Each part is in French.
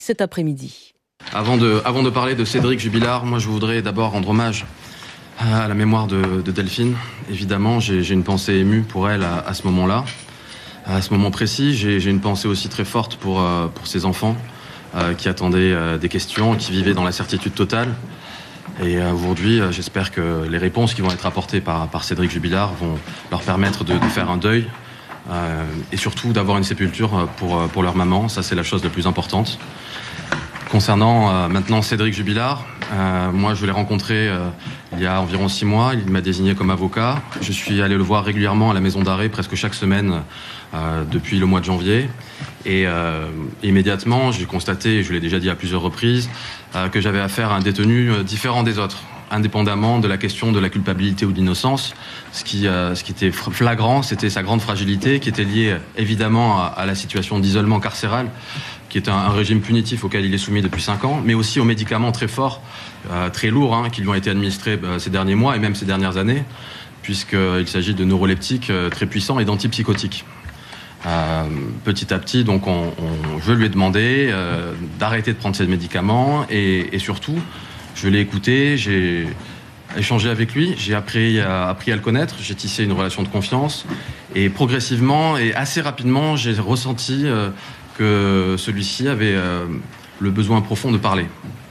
cet après-midi. Avant de parler de Cédric Jubilard, moi je voudrais d'abord rendre hommage à la mémoire de Delphine. Évidemment, j'ai une pensée émue pour elle à ce moment-là, à ce moment précis. J'ai une pensée aussi très forte pour ses enfants qui attendaient des questions, qui vivaient dans la certitude totale. Et aujourd'hui, j'espère que les réponses qui vont être apportées par Cédric Jubilard vont leur permettre de faire un deuil et surtout d'avoir une sépulture pour leur maman. Ça, c'est la chose la plus importante. Concernant maintenant Cédric Jubilard, moi je l'ai rencontré il y a environ 6 mois, il m'a désigné comme avocat. Je suis allé le voir régulièrement à la maison d'arrêt presque chaque semaine depuis le mois de janvier. Et immédiatement j'ai constaté, et je l'ai déjà dit à plusieurs reprises, que j'avais affaire à un détenu différent des autres, indépendamment de la question de la culpabilité ou de l'innocence. Ce qui était flagrant, c'était sa grande fragilité qui était liée évidemment à la situation d'isolement carcéral, qui est un régime punitif auquel il est soumis depuis 5 ans, mais aussi aux médicaments très forts, très lourds, qui lui ont été administrés ces derniers mois et même ces dernières années, puisqu'il s'agit de neuroleptiques très puissants et d'antipsychotiques. Petit à petit, donc, je lui ai demandé d'arrêter de prendre ces médicaments et surtout, je l'ai écouté, j'ai échangé avec lui, j'ai appris à le connaître, j'ai tissé une relation de confiance et progressivement et assez rapidement, j'ai ressenti que celui-ci avait le besoin profond de parler.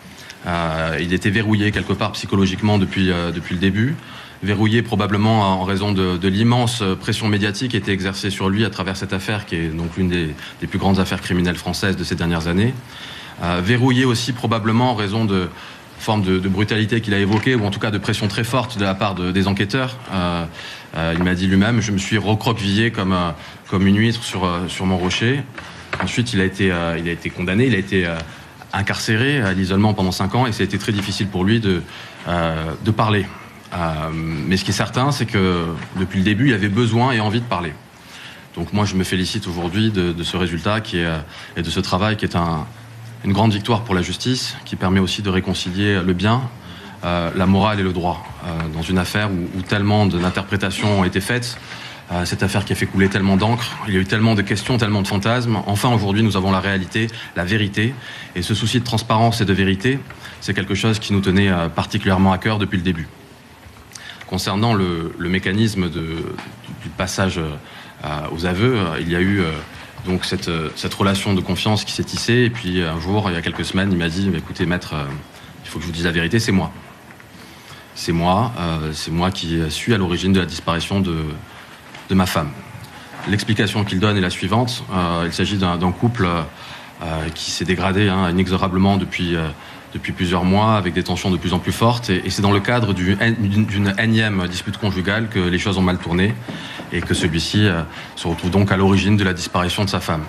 Il était verrouillé quelque part psychologiquement depuis le début, verrouillé probablement en raison de l'immense pression médiatique qui était exercée sur lui à travers cette affaire qui est donc l'une des plus grandes affaires criminelles françaises de ces dernières années. Verrouillé aussi probablement en raison de forme de brutalité qu'il a évoquée, ou en tout cas de pression très forte de la part des enquêteurs. Il m'a dit lui-même, je me suis recroquevillé comme une huître sur mon rocher. Ensuite, il a été condamné, il a été incarcéré à l'isolement pendant 5 ans et ça a été très difficile pour lui de parler. Mais ce qui est certain, c'est que depuis le début, il avait besoin et envie de parler. Donc moi, je me félicite aujourd'hui de ce résultat et de ce travail qui est une grande victoire pour la justice, qui permet aussi de réconcilier le bien, la morale et le droit. Dans une affaire où tellement d'interprétations ont été faites, cette affaire qui a fait couler tellement d'encre, il y a eu tellement de questions, tellement de fantasmes. Enfin, aujourd'hui, nous avons la réalité, la vérité. Et ce souci de transparence et de vérité, c'est quelque chose qui nous tenait particulièrement à cœur depuis le début. Concernant le mécanisme du passage aux aveux, il y a eu donc cette relation de confiance qui s'est tissée. Et puis un jour, il y a quelques semaines, il m'a dit « Écoutez, maître, il faut que je vous dise la vérité, c'est moi. C'est moi qui suis à l'origine de la disparition de ma femme. » L'explication qu'il donne est la suivante. Il s'agit d'un couple qui s'est dégradé inexorablement depuis plusieurs mois, avec des tensions de plus en plus fortes. Et c'est dans le cadre d'une énième dispute conjugale que les choses ont mal tourné et que celui-ci se retrouve donc à l'origine de la disparition de sa femme.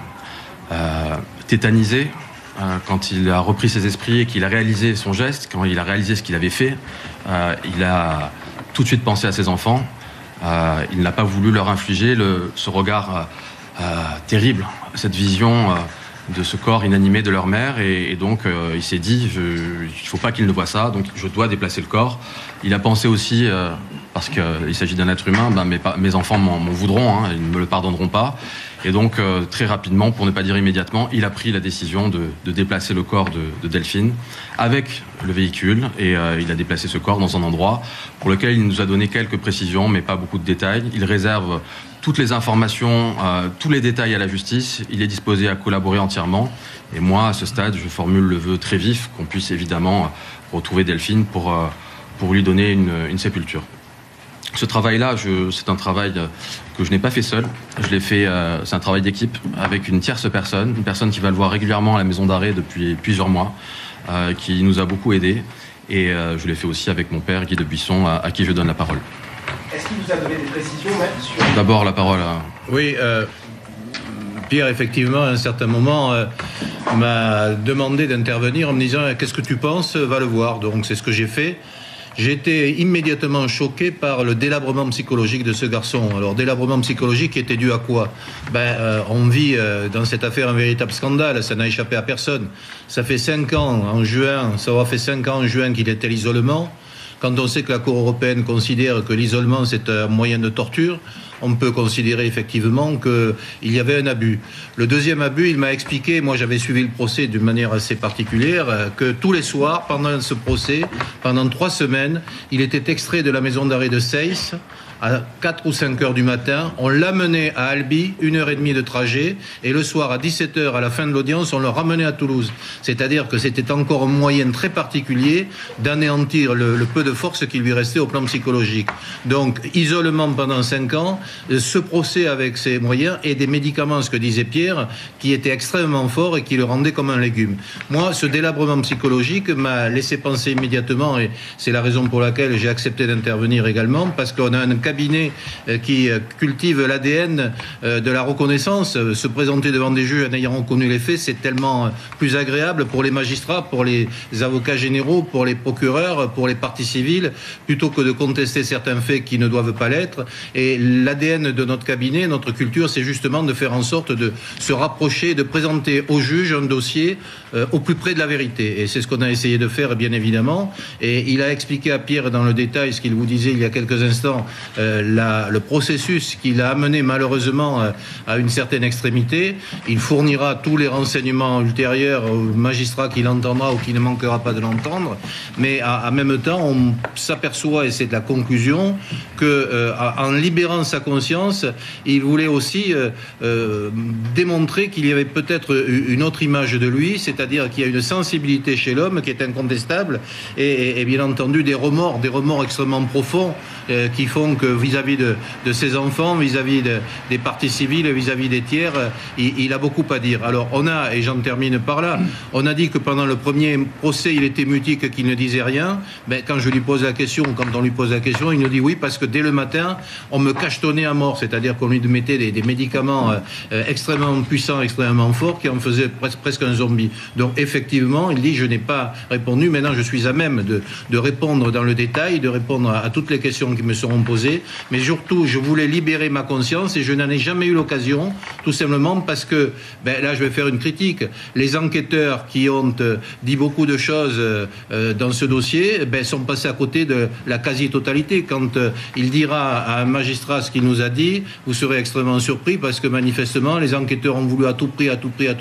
Tétanisé, quand il a repris ses esprits et qu'il a réalisé son geste, quand il a réalisé ce qu'il avait fait, il a tout de suite pensé à ses enfants. Il n'a pas voulu leur infliger ce regard terrible, cette vision de ce corps inanimé de leur mère. Et donc, il s'est dit, il ne faut pas qu'ils ne voient ça, donc je dois déplacer le corps. Il a pensé aussi, parce qu'il s'agit d'un être humain, mes enfants m'en voudront, ils ne me le pardonneront pas. Et donc, très rapidement, pour ne pas dire immédiatement, il a pris la décision de déplacer le corps de Delphine avec le véhicule. Et il a déplacé ce corps dans un endroit pour lequel il nous a donné quelques précisions, mais pas beaucoup de détails. Il réserve toutes les informations, tous les détails à la justice. Il est disposé à collaborer entièrement. Et moi, à ce stade, je formule le vœu très vif qu'on puisse évidemment retrouver Delphine pour lui donner une sépulture. Ce travail-là, c'est un travail que je n'ai pas fait seul. Je l'ai fait, c'est un travail d'équipe avec une tierce personne, une personne qui va le voir régulièrement à la maison d'arrêt depuis plusieurs mois, qui nous a beaucoup aidés. Et je l'ai fait aussi avec mon père, Guy de Buisson, à qui je donne la parole. Est-ce qu'il vous a donné des précisions, maître, sur... D'abord, la parole à... Oui, Pierre, effectivement, à un certain moment, m'a demandé d'intervenir en me disant « Qu'est-ce que tu penses ? Va le voir ». Donc, c'est ce que j'ai fait. J'ai été immédiatement choqué par le délabrement psychologique de ce garçon. Alors, délabrement psychologique qui était dû à quoi ? On vit dans cette affaire un véritable scandale, ça n'a échappé à personne. Ça fait 5 ans en juin, ça aura fait 5 ans en juin qu'il était à l'isolement. Quand on sait que la Cour européenne considère que l'isolement c'est un moyen de torture, on peut considérer effectivement qu'il y avait un abus. Le deuxième abus, il m'a expliqué, moi j'avais suivi le procès d'une manière assez particulière, que tous les soirs, pendant ce procès, pendant 3 semaines, il était extrait de la maison d'arrêt de Seyss à 4 ou 5 heures du matin, on l'amenait à Albi, 1h30 de trajet, et le soir à 17h, à la fin de l'audience, on le ramenait à Toulouse. C'est-à-dire que c'était encore un moyen très particulier d'anéantir le peu de force qui lui restait au plan psychologique. Donc, isolement pendant 5 ans, ce procès avec ses moyens et des médicaments, ce que disait Pierre, qui étaient extrêmement forts et qui le rendaient comme un légume. Moi, ce délabrement psychologique m'a laissé penser immédiatement, et c'est la raison pour laquelle j'ai accepté d'intervenir également, parce qu'on a un cabinet qui cultive l'ADN de la reconnaissance. Se présenter devant des juges en ayant reconnu les faits, c'est tellement plus agréable pour les magistrats, pour les avocats généraux, pour les procureurs, pour les parties civiles, plutôt que de contester certains faits qui ne doivent pas l'être. Et l'ADN de notre cabinet, notre culture, c'est justement de faire en sorte de se rapprocher, de présenter aux juges un dossier au plus près de la vérité. Et c'est ce qu'on a essayé de faire, bien évidemment. Et il a expliqué à Pierre dans le détail ce qu'il vous disait il y a quelques instants, le processus qui l'a amené malheureusement à une certaine extrémité. Il fournira tous les renseignements ultérieurs au magistrat qui l'entendra ou qui ne manquera pas de l'entendre. Mais en même temps, on s'aperçoit, et c'est de la conclusion, qu'en libérant sa conscience, il voulait aussi démontrer qu'il y avait peut-être une autre image de lui, c'est-à-dire qu'il y a une sensibilité chez l'homme qui est incontestable et bien entendu des remords extrêmement profonds qui font que vis-à-vis de ses enfants, vis-à-vis des parties civiles, vis-à-vis des tiers, il a beaucoup à dire. Alors on a, et j'en termine par là, on a dit que pendant le premier procès, il était mutique, qu'il ne disait rien. Ben, quand je lui pose la question, quand on lui pose la question, il nous dit oui, parce que dès le matin, on me cachetonnait à mort, c'est-à-dire qu'on lui mettait des médicaments extrêmement puissants, extrêmement forts, qui en faisaient presque un zombie. Donc effectivement, il dit, je n'ai pas répondu, maintenant je suis à même de répondre dans le détail, de répondre à toutes les questions qui me seront posées, mais surtout, je voulais libérer ma conscience et je n'en ai jamais eu l'occasion, tout simplement parce que, ben, là je vais faire une critique, les enquêteurs qui ont dit beaucoup de choses dans ce dossier, ben, sont passés à côté de la quasi-totalité. Quand il dira à un magistrat ce qu'il nous a dit, vous serez extrêmement surpris parce que manifestement, les enquêteurs ont voulu à tout prix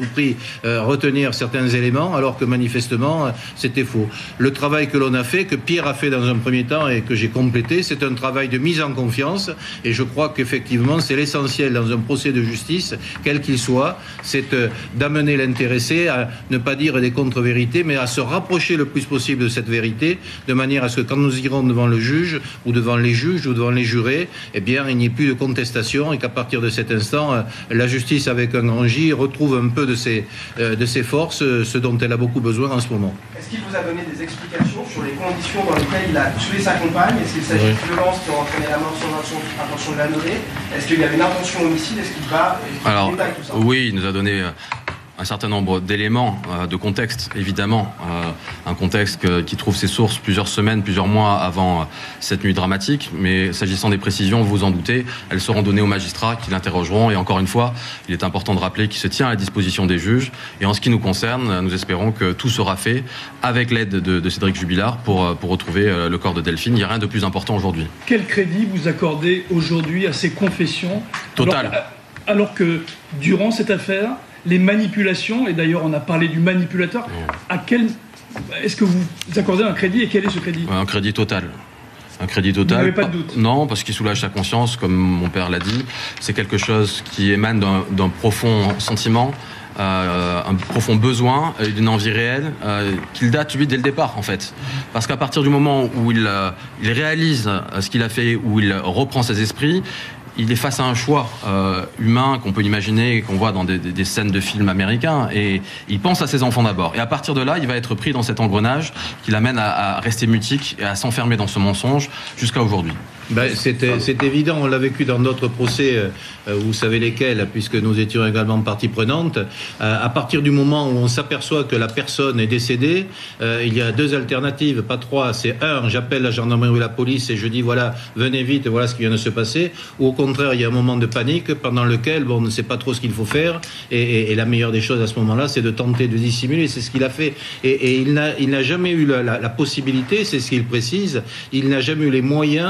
retenir certains éléments, alors que manifestement, c'était faux. Le travail que l'on a fait, que Pierre a fait dans un premier temps et que j'ai complété, c'est un travail de mise en confiance, et je crois qu'effectivement c'est l'essentiel dans un procès de justice, quel qu'il soit, c'est d'amener l'intéressé à ne pas dire des contre-vérités, mais à se rapprocher le plus possible de cette vérité, de manière à ce que quand nous irons devant le juge, ou devant les juges, ou devant les jurés, eh bien il n'y ait plus de contestation, et qu'à partir de cet instant, la justice avec un grand J retrouve un peu de ses forces, ce dont elle a beaucoup besoin en ce moment. Est-ce qu'il vous a donné des explications sur les conditions dans lesquelles il a tué sa compagne? Est-ce qu'il s'agit de violences qui ont entraîné la mort sans intention de la nommer? Est-ce qu'il y avait une intention homicide? Est-ce qu'il va détailler tout ça? Oui, il nous a donné un certain nombre d'éléments de contexte, évidemment. Un contexte qui trouve ses sources plusieurs semaines, plusieurs mois avant cette nuit dramatique. Mais s'agissant des précisions, vous vous en doutez, elles seront données aux magistrats qui l'interrogeront. Et encore une fois, il est important de rappeler qu'il se tient à la disposition des juges. Et en ce qui nous concerne, nous espérons que tout sera fait avec l'aide de Cédric Jubilard pour retrouver le corps de Delphine. Il n'y a rien de plus important aujourd'hui. Quel crédit vous accordez aujourd'hui à ces confessions? Total. Alors que durant cette affaire, les manipulations, et d'ailleurs on a parlé du manipulateur, est-ce que vous accordez un crédit et quel est ce crédit? Un crédit total. Un crédit total. Vous n'avez pas de doute? Non, parce qu'il soulage sa conscience, comme mon père l'a dit. C'est quelque chose qui émane d'un profond sentiment, un profond besoin, d'une envie réelle, qu'il date, lui, dès le départ, en fait. Parce qu'à partir du moment où il réalise ce qu'il a fait, où il reprend ses esprits, il est face à un choix humain qu'on peut imaginer, qu'on voit dans des scènes de films américains, et il pense à ses enfants d'abord. Et à partir de là, il va être pris dans cet engrenage qui l'amène à rester mutique et à s'enfermer dans ce mensonge jusqu'à aujourd'hui. Ben, c'est évident, on l'a vécu dans d'autres procès, vous savez lesquels, puisque nous étions également partie prenante. À partir du moment où on s'aperçoit que la personne est décédée, il y a 2 alternatives, pas 3. C'est 1, j'appelle la gendarmerie ou la police et je dis voilà, venez vite, voilà ce qui vient de se passer. Ou au contraire, il y a un moment de panique pendant lequel on ne sait pas trop ce qu'il faut faire. Et la meilleure des choses à ce moment-là, c'est de tenter de dissimuler. C'est ce qu'il a fait. Et il n'a jamais eu la possibilité, c'est ce qu'il précise, il n'a jamais eu les moyens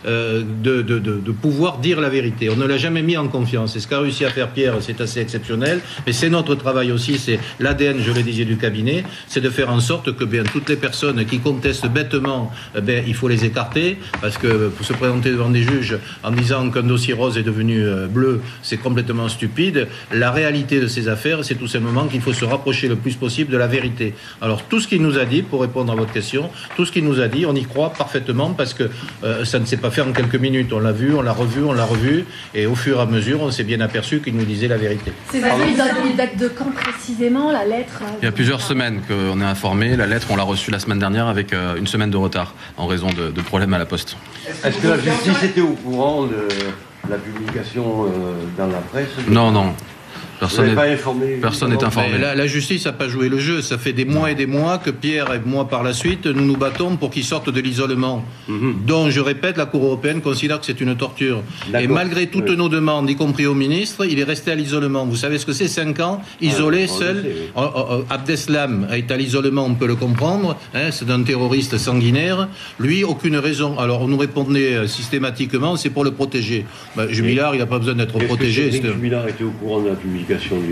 de pouvoir dire la vérité. On ne l'a jamais mis en confiance. Et ce qu'a réussi à faire Pierre, c'est assez exceptionnel. Mais c'est notre travail aussi, c'est l'ADN, je le disais, du cabinet, c'est de faire en sorte que toutes les personnes qui contestent bêtement, il faut les écarter, parce que pour se présenter devant des juges en disant qu'un dossier rose est devenu bleu, c'est complètement stupide. La réalité de ces affaires, c'est tout simplement qu'il faut se rapprocher le plus possible de la vérité. Alors tout ce qu'il nous a dit, pour répondre à votre question, tout ce qu'il nous a dit, on y croit parfaitement, parce que ça ne s'est pas fait en quelques minutes. On l'a vu, on l'a revu, et au fur et à mesure, on s'est bien aperçu qu'il nous disait la vérité. Ces affaires, il date de quand précisément, la lettre? Il y a plusieurs semaines qu'on est informé. La lettre, on l'a reçue la semaine dernière avec une semaine de retard en raison de problèmes à la poste. Est-ce que la justice était au courant de la publication dans la presse? Non. Personne n'est informé. La justice n'a pas joué le jeu. Ça fait des mois et des mois que Pierre et moi, par la suite, nous battons pour qu'il sorte de l'isolement. Dont, je répète, la Cour européenne considère que c'est une torture. Et malgré toutes nos demandes, y compris au ministre, il est resté à l'isolement. Vous savez ce que c'est, 5 ans, isolé, seul. Abdeslam est à l'isolement, on peut le comprendre. C'est un terroriste sanguinaire. Lui, aucune raison. Alors, on nous répondait systématiquement, c'est pour le protéger. Jubilard, il n'a pas besoin d'être protégé. Jubilard était au courant de la publication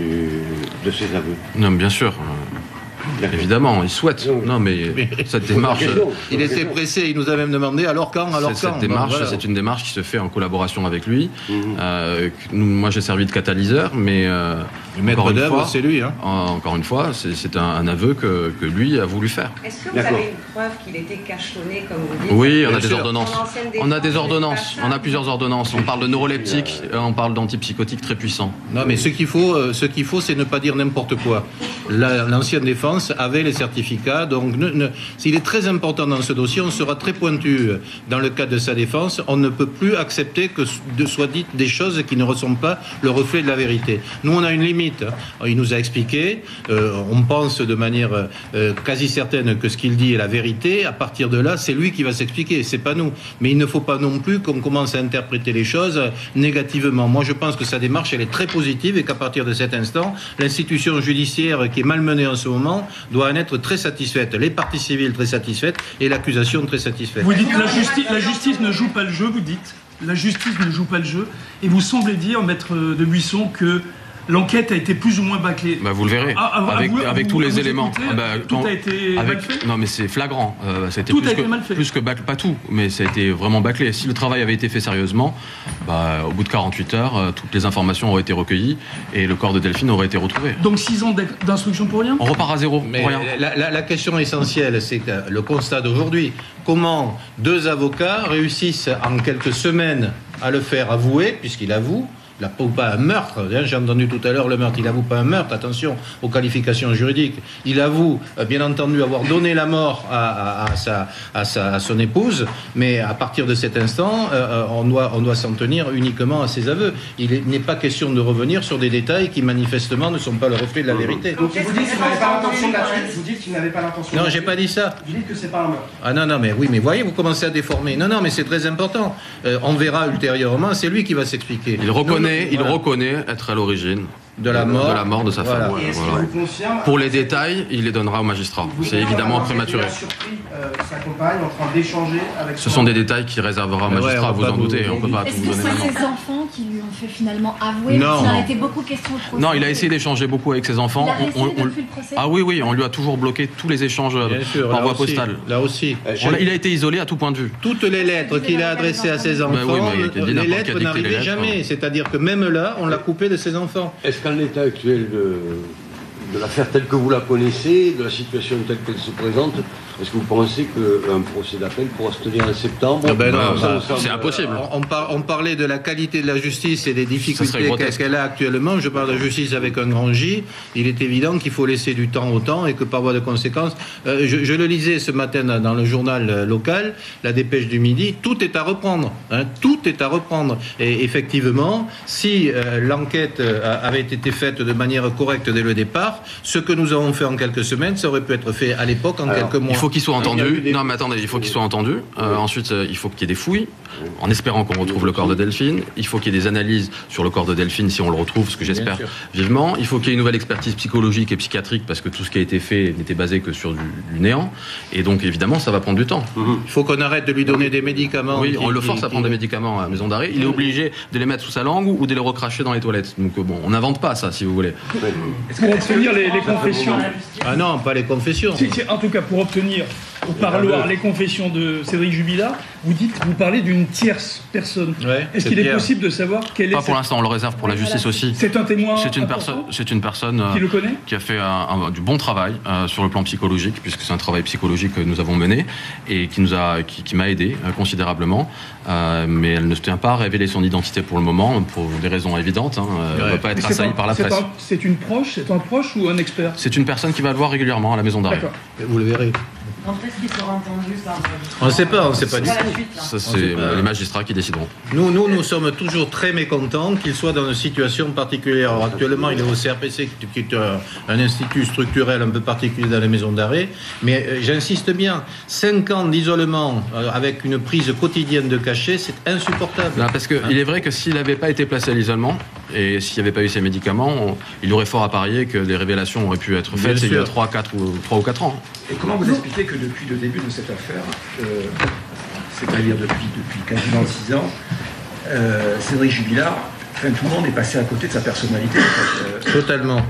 de ses aveux? Non, bien sûr. Évidemment, il souhaite. Non, mais cette démarche... Il était pressé, il nous a même demandé alors quand. Cette démarche, c'est une démarche qui se fait en collaboration avec lui. Moi, j'ai servi de catalyseur, mais... le maître d'œuvre, c'est lui. Encore une fois, c'est un aveu que lui a voulu faire. Est-ce que vous avez une preuve qu'il était cachetonné, comme vous dites? Oui, on a des ordonnances. On a des ordonnances. On a plusieurs ordonnances. On parle de neuroleptiques, on parle d'antipsychotiques très puissants. Non, mais ce qu'il faut, c'est ne pas dire n'importe quoi. L'ancienne défense avait les certificats, donc s'il est très important dans ce dossier, on sera très pointu dans le cadre de sa défense. On ne peut plus accepter que soient dites des choses qui ne ressemblent pas le reflet de la vérité. Nous, on a une limite. Il nous a expliqué, on pense de manière quasi certaine que ce qu'il dit est la vérité. À partir de là, c'est lui qui va s'expliquer, c'est pas nous. Mais il ne faut pas non plus qu'on commence à interpréter les choses négativement. Moi, je pense que sa démarche, elle est très positive et qu'à partir de cet instant, l'institution judiciaire qui est malmenée en ce moment doit en être très satisfaite. Les parties civiles très satisfaites et l'accusation très satisfaite. Vous dites la justice ne joue pas le jeu, vous dites. La justice ne joue pas le jeu. Et vous semblez dire, maître de Buisson, que l'enquête a été plus ou moins bâclée. Vous le verrez, avec tous les éléments. Tout a été mal fait. Non, mais c'est flagrant. Tout a été mal fait. Plus que bâclé, pas tout, mais ça a été vraiment bâclé. Si le travail avait été fait sérieusement, au bout de 48 heures, toutes les informations auraient été recueillies et le corps de Delphine aurait été retrouvé. Donc 6 ans d'instruction pour rien? On repart à zéro, mais pour rien. La question essentielle, c'est que le constat d'aujourd'hui, comment 2 avocats réussissent en quelques semaines à le faire avouer, puisqu'il avoue, il n'avoue pas un meurtre. J'ai entendu tout à l'heure le meurtre. Il n'avoue pas un meurtre. Attention aux qualifications juridiques. Il avoue, bien entendu, avoir donné la mort à son épouse. Mais à partir de cet instant, on doit s'en tenir uniquement à ses aveux. Il n'est pas question de revenir sur des détails qui manifestement ne sont pas le reflet de la vérité. Donc vous dites qu'il n'avait pas l'intention de la tuer. Vous dites qu'il n'avait pas l'intention. Non, j'ai pas dit ça. Vous dites que c'est pas un meurtre. Ah non, mais oui, mais voyez, vous commencez à déformer. Non, mais c'est très important. On verra ultérieurement. C'est lui qui va s'expliquer. Il reconnaît être à l'origine de la mort de sa femme. Et est-ce qu'il vous confirme? Pour les détails, il les donnera au magistrat. C'est évidemment prématuré. Il a surpris sa compagne en train d'échanger avec. Ce sont des détails qu'il réservera au magistrat, vous en doutez. On peut pas tout vous donner maintenant. Est-ce que c'est ses enfants qui lui ont fait finalement avouer? Parce qu'il en a été beaucoup question au procès. Non, il a essayé d'échanger beaucoup avec ses enfants. Il a essayé depuis le procès. Ah oui, on lui a toujours bloqué tous les échanges par voie postale. Là aussi. Il a été isolé à tout point de vue. Toutes les lettres qu'il a adressées à ses enfants, les lettres n'arrivaient jamais. C'est-à-dire que même là, on l'a coupé de ses enfants. Est-ce qu'en l'état actuel de l'affaire telle que vous la connaissez, de la situation telle qu'elle se présente, est-ce que vous pensez qu'un procès d'appel pourra se tenir en septembre? C'est impossible. On parlait de la qualité de la justice et des difficultés qu'elle a actuellement. Je parle de la justice avec un grand J. Il est évident qu'il faut laisser du temps au temps et que par voie de conséquence, je le lisais ce matin dans le journal local, la dépêche du midi, tout est à reprendre. Tout est à reprendre. Et effectivement, si l'enquête avait été faite de manière correcte dès le départ, voir. Ce que nous avons fait en quelques semaines, ça aurait pu être fait à l'époque en quelques mois. Il faut qu'il soit entendu. Non, mais attendez, il faut qu'il soit entendu. Ensuite, il faut qu'il y ait des fouilles, en espérant qu'on retrouve le corps de Delphine. Il faut qu'il y ait des analyses sur le corps de Delphine, si on le retrouve, ce que j'espère vivement. Il faut qu'il y ait une nouvelle expertise psychologique et psychiatrique, parce que tout ce qui a été fait n'était basé que sur du néant. Et donc, évidemment, ça va prendre du temps. Il faut qu'on arrête de lui donner des médicaments. Oui, on le force à prendre des médicaments à la maison d'arrêt. Il est obligé de les mettre sous sa langue ou de les recracher dans les toilettes. Donc, bon, on n'invente pas ça, si vous voulez. Est-ce qu'on va obtenir les confessions? Ah non, pas les confessions. En tout cas, pour obtenir au parloir les confessions de Cédric Jubilard, vous parlez d'une tierce personne. Ouais, Est-ce qu'il est possible de savoir quelle est Pas pour l'instant, on le réserve pour la justice aussi. C'est un témoin. C'est une personne qui le connaît, qui a fait du bon travail sur le plan psychologique, puisque c'est un travail psychologique que nous avons mené et qui m'a aidé considérablement. Mais elle ne tient pas à révéler son identité pour le moment, pour des raisons évidentes. Elle ne va pas être assaillie par la presse. C'est un proche ou un expert? C'est une personne qui va le voir régulièrement à la maison d'arrêt. D'accord. Vous le verrez. Quand est-ce qu'il sera entendu ça? On ne sait pas du tout. Ça, c'est les magistrats qui décideront. Nous sommes toujours très mécontents qu'il soit dans une situation particulière. Alors, actuellement, il est au CRPC, qui est un institut structurel un peu particulier dans les maisons d'arrêt. Mais j'insiste bien, 5 ans d'isolement avec une prise quotidienne de cachet, c'est insupportable. Non, parce qu'il est vrai que s'il n'avait pas été placé à l'isolement, et s'il n'y avait pas eu ces médicaments, il aurait fort à parier que des révélations auraient pu être faites il y a 3 ou 4 ans. Et comment vous expliquez que depuis le début de cette affaire, c'est-à-dire depuis quasiment 6 ans, Cédric Jubilard, tout le monde est passé à côté de sa personnalité. Totalement.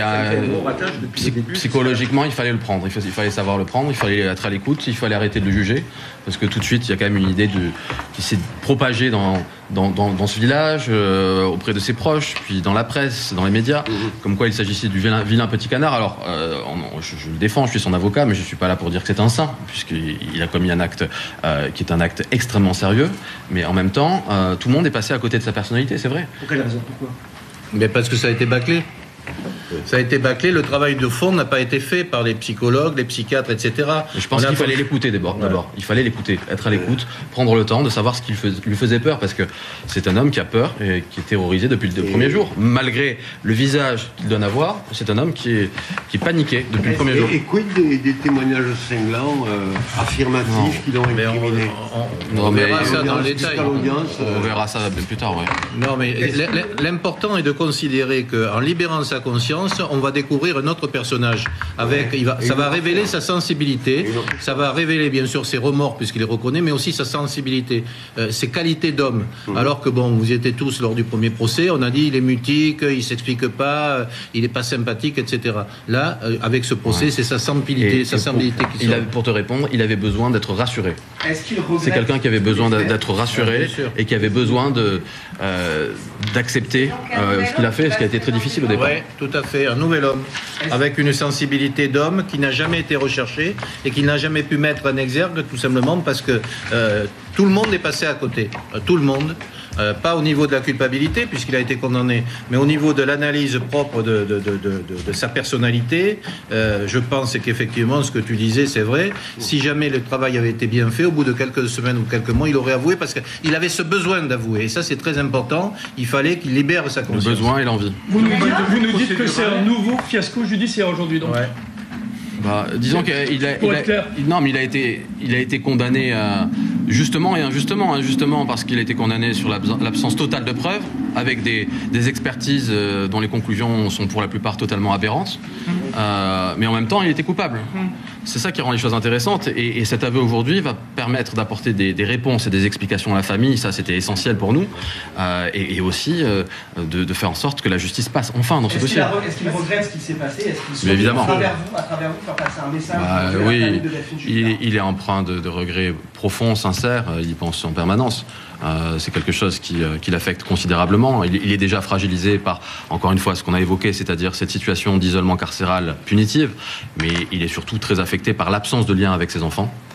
Psychologiquement, il fallait le prendre. Il fallait savoir le prendre. Il fallait être à l'écoute. Il fallait arrêter de le juger. Parce que tout de suite, il y a quand même une idée qui s'est propagée dans ce village, auprès de ses proches, puis dans la presse, dans les médias, comme quoi il s'agissait du vilain petit canard. Alors, je le défends, je suis son avocat, mais je ne suis pas là pour dire que c'est un saint, puisqu'il a commis un acte qui est un acte extrêmement sérieux. Mais en même temps, tout le monde est passé à côté de sa personnalité, c'est vrai. Pour quelle raison? Pourquoi? Mais parce que ça a été bâclé. Ça a été bâclé, le travail de fond n'a pas été fait par les psychologues, les psychiatres, etc. Je pense qu'il fallait l'écouter d'abord. Il fallait l'écouter, être à l'écoute, prendre le temps de savoir ce qui lui faisait peur, parce que c'est un homme qui a peur et qui est terrorisé depuis le premier jour. Malgré le visage qu'il donne à voir, c'est un homme qui est paniqué depuis le premier jour. Et quid des témoignages cinglants, affirmatifs qui l'ont incriminé? On verra ça dans le détail. On verra ça plus tard, oui. Non, mais l'important est de considérer qu'en libérant sa conscience, on va découvrir un autre personnage. Ça va révéler sa sensibilité, ça va révéler bien sûr ses remords puisqu'il les reconnaît, mais aussi sa sensibilité, ses qualités d'homme. Alors que bon, vous y étiez tous lors du premier procès, on a dit il est mutique, il s'explique pas, il est pas sympathique, etc. Là, avec ce procès, c'est sa sensibilité, qui sort. Pour te répondre, il avait besoin d'être rassuré. C'est quelqu'un qui avait besoin d'être rassuré et qui avait besoin d'accepter ce qu'il a fait, ce qui a été très difficile au départ. Oui, tout à fait. Un nouvel homme, avec une sensibilité d'homme qui n'a jamais été recherchée et qui n'a jamais pu mettre en exergue, tout simplement parce que tout le monde est passé à côté. Tout le monde. Pas au niveau de la culpabilité, puisqu'il a été condamné, mais au niveau de l'analyse propre de sa personnalité. Je pense qu'effectivement, ce que tu disais, c'est vrai. Si jamais le travail avait été bien fait, au bout de quelques semaines ou quelques mois, il aurait avoué, parce qu'il avait ce besoin d'avouer. Et ça, c'est très important. Il fallait qu'il libère sa conscience. Le besoin et l'envie. Vous nous dites que c'est un nouveau fiasco judiciaire aujourd'hui, donc. Ouais. Disons qu'il a été condamné justement et injustement. Injustement parce qu'il a été condamné sur l'absence totale de preuves, avec des expertises dont les conclusions sont pour la plupart totalement aberrantes. Mais en même temps, il était coupable. C'est ça qui rend les choses intéressantes. Et cet aveu aujourd'hui va permettre d'apporter des réponses et des explications à la famille. Ça, c'était essentiel pour nous. Et aussi de faire en sorte que la justice passe enfin dans ce dossier. Est-ce qu'il regrette ce qui s'est passé? Est-ce qu'il souhaite à travers vous faire passer un message oui, il est empreint de regrets profonds, sincères. Il y pense en permanence. C'est quelque chose qui l'affecte considérablement. Il est déjà fragilisé par, encore une fois, ce qu'on a évoqué, c'est-à-dire cette situation d'isolement carcéral punitive, mais il est surtout très affecté par l'absence de lien avec ses enfants.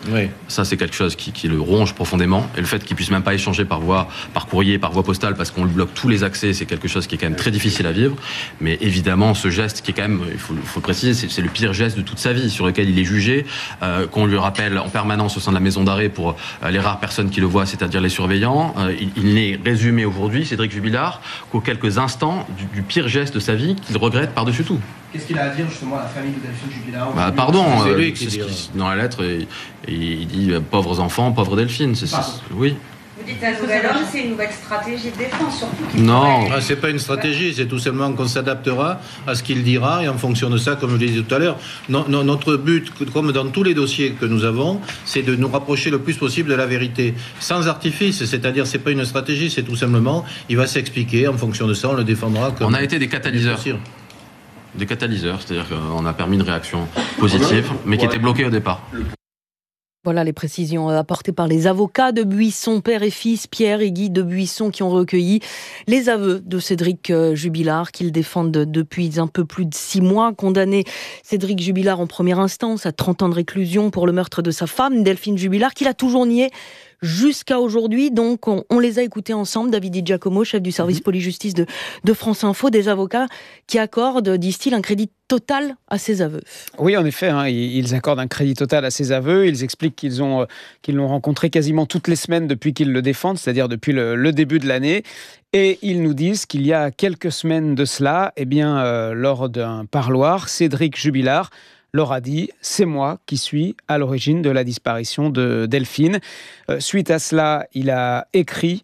Oui. Ça, c'est quelque chose qui le ronge profondément. Et le fait qu'il puisse même pas échanger par courrier, par voie postale, parce qu'on lui bloque tous les accès, c'est quelque chose qui est quand même très difficile à vivre. Mais évidemment, ce geste qui est quand même, il faut le préciser, c'est le pire geste de toute sa vie, sur lequel il est jugé, qu'on lui rappelle en permanence au sein de la maison d'arrêt pour les rares personnes qui le voient, c'est-à-dire les surveillants. Il n'est résumé aujourd'hui, Cédric Jubilard, qu'aux quelques instants du pire geste de sa vie qu'il regrette par-dessus tout. Qu'est-ce qu'il a à dire justement à la famille de Delphine Jubilard? Pardon, c'est lui qui dit. Dans la lettre, il dit pauvres enfants, pauvre Delphine. Oui. Vous dites à nouvel homme, c'est une nouvelle stratégie de défense, surtout. Non. C'est pas une stratégie, c'est tout simplement qu'on s'adaptera à ce qu'il dira et en fonction de ça, comme je le disais tout à l'heure, notre but, comme dans tous les dossiers que nous avons, c'est de nous rapprocher le plus possible de la vérité, sans artifice. C'est-à-dire, c'est pas une stratégie, c'est tout simplement, il va s'expliquer en fonction de ça, on le défendra. On a été des catalyseurs. Des catalyseurs, c'est-à-dire qu'on a permis une réaction positive, mais qui était bloquée au départ. Voilà les précisions apportées par les avocats de Buisson, père et fils, Pierre et Guy de Buisson, qui ont recueilli les aveux de Cédric Jubilard, qu'ils défendent depuis un peu plus de 6 mois. Condamné Cédric Jubilard en première instance à 30 ans de réclusion pour le meurtre de sa femme, Delphine Jubilard, qu'il a toujours nié jusqu'à aujourd'hui. Donc, on les a écoutés ensemble. David Di Giacomo, chef du service police-justice de France Info, des avocats qui accordent, disent-ils, un crédit total à ses aveux. Oui, en effet, ils accordent un crédit total à ses aveux. Ils expliquent qu'ils l'ont rencontré quasiment toutes les semaines depuis qu'ils le défendent, c'est-à-dire depuis le début de l'année. Et ils nous disent qu'il y a quelques semaines de cela, lors d'un parloir, Cédric Jubilard leur a dit « c'est moi qui suis à l'origine de la disparition de Delphine ». Suite à cela, il a écrit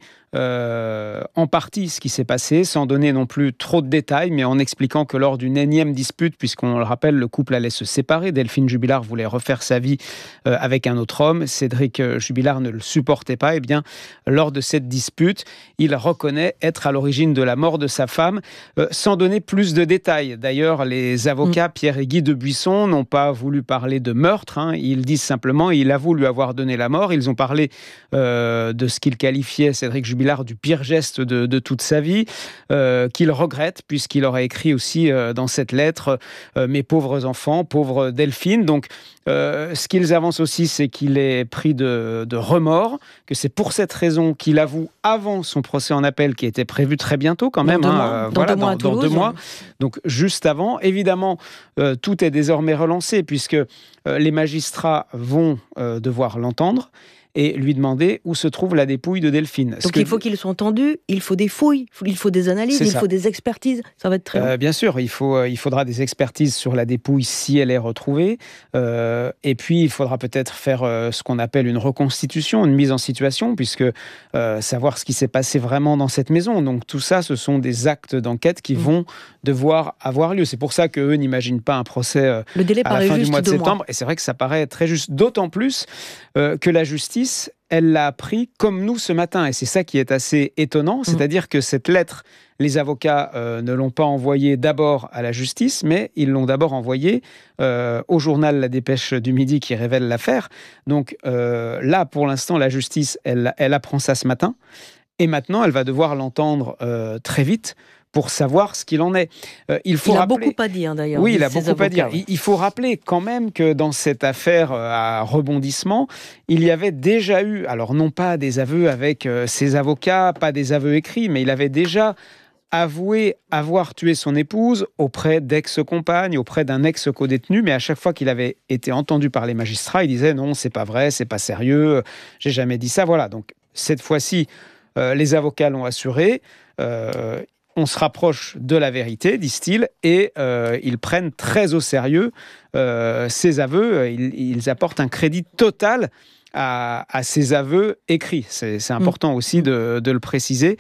en partie ce qui s'est passé, sans donner non plus trop de détails, mais en expliquant que lors d'une énième dispute, puisqu'on le rappelle, le couple allait se séparer, Delphine Jubilard voulait refaire sa vie avec un autre homme, Cédric Jubilard ne le supportait pas, lors de cette dispute, il reconnaît être à l'origine de la mort de sa femme, sans donner plus de détails. D'ailleurs, les avocats Pierre et Guy de Buisson n'ont pas voulu parler de meurtre, ils disent simplement, il avoue lui avoir donné la mort. Ils ont parlé de ce qu'ils qualifiaient, Cédric Jubilard, du pire geste de toute sa vie, qu'il regrette, puisqu'il aurait écrit aussi dans cette lettre « Mes pauvres enfants, pauvre Delphine ». Donc, ce qu'ils avancent aussi, c'est qu'il est pris de remords, que c'est pour cette raison qu'il avoue avant son procès en appel, qui était prévu très bientôt quand même, dans 2 mois. Donc, juste avant. Évidemment, tout est désormais relancé, puisque les magistrats vont devoir l'entendre et lui demander où se trouve la dépouille de Delphine. Donc il faut qu'ils soient entendus, il faut des fouilles, il faut des analyses, il faut des expertises. Ça va être très long. Bien sûr, il faudra des expertises sur la dépouille si elle est retrouvée. Et puis il faudra peut-être faire ce qu'on appelle une reconstitution, une mise en situation, puisque savoir ce qui s'est passé vraiment dans cette maison. Donc tout ça, ce sont des actes d'enquête qui vont devoir avoir lieu. C'est pour ça qu'eux n'imaginent pas un procès le délai à la fin du mois de 2 septembre. mois. Et c'est vrai que ça paraît très juste, d'autant plus que la justice, elle l'a appris comme nous ce matin. Et c'est ça qui est assez étonnant, c'est-à-dire que cette lettre, les avocats ne l'ont pas envoyée d'abord à la justice, mais ils l'ont d'abord envoyée au journal La Dépêche du Midi qui révèle l'affaire. Donc là, pour l'instant, la justice, elle apprend ça ce matin. Et maintenant, elle va devoir l'entendre très vite pour savoir ce qu'il en est. Il a beaucoup à dire, d'ailleurs. Oui, il a beaucoup à dire. Il faut rappeler quand même que dans cette affaire à rebondissement, il y avait déjà eu, alors non pas des aveux avec ses avocats, pas des aveux écrits, mais il avait déjà avoué avoir tué son épouse auprès d'ex-compagnes, auprès d'un ex-codétenu, mais à chaque fois qu'il avait été entendu par les magistrats, il disait non, c'est pas vrai, c'est pas sérieux, j'ai jamais dit ça. Voilà, donc cette fois-ci, les avocats l'ont assuré. On se rapproche de la vérité, disent-ils, et ils prennent très au sérieux ces aveux. Ils apportent un crédit total à ces aveux écrits. C'est important aussi de le préciser.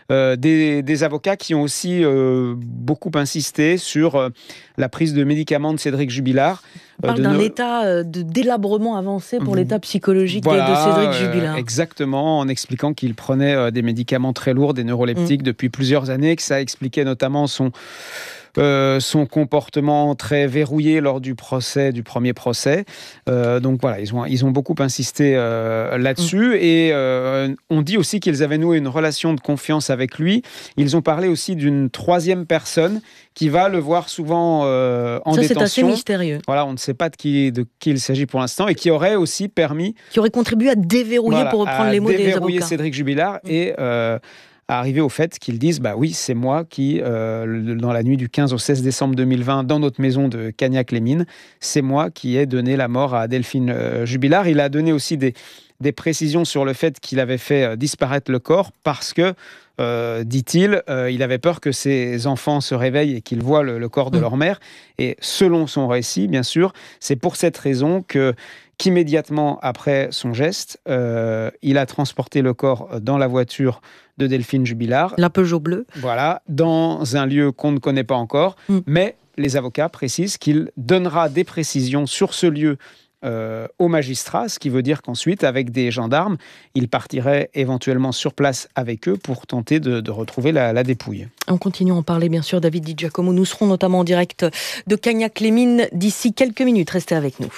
Des avocats qui ont aussi beaucoup insisté sur la prise de médicaments de Cédric Jubilard. On parle d'un état de délabrement avancé pour l'état psychologique de Cédric Jubilard. Exactement, en expliquant qu'il prenait des médicaments très lourds, des neuroleptiques depuis plusieurs années, que ça expliquait notamment son comportement très verrouillé lors du premier procès. Donc voilà, ils ont beaucoup insisté là-dessus. Et on dit aussi qu'ils avaient noué une relation de confiance avec lui. Ils ont parlé aussi d'une troisième personne qui va le voir souvent en détention. Ça, c'est assez mystérieux. Voilà, on ne sait pas de qui il s'agit pour l'instant, et qui aurait aussi permis... Qui aurait contribué à déverrouiller, pour reprendre les mots des avocats. Déverrouiller Cédric Jubilard et à arriver au fait qu'ils disent oui, c'est moi qui, dans la nuit du 15 au 16 décembre 2020, dans notre maison de Cagnac-les-Mines, c'est moi qui ai donné la mort à Delphine Jubilard. Il a donné aussi des précisions sur le fait qu'il avait fait disparaître le corps parce que, dit-il, il avait peur que ses enfants se réveillent et qu'ils voient le corps de leur mère. Et selon son récit, bien sûr, c'est pour cette raison qu'immédiatement après son geste, il a transporté le corps dans la voiture de Delphine Jubilard. La Peugeot bleue. Voilà, dans un lieu qu'on ne connaît pas encore. Mais les avocats précisent qu'il donnera des précisions sur ce lieu au magistrat, ce qui veut dire qu'ensuite, avec des gendarmes, il partirait éventuellement sur place avec eux pour tenter de retrouver la dépouille. On continue à en parler, bien sûr, David Di Giacomo. Nous serons notamment en direct de Cagnac-les-Mines d'ici quelques minutes. Restez avec nous.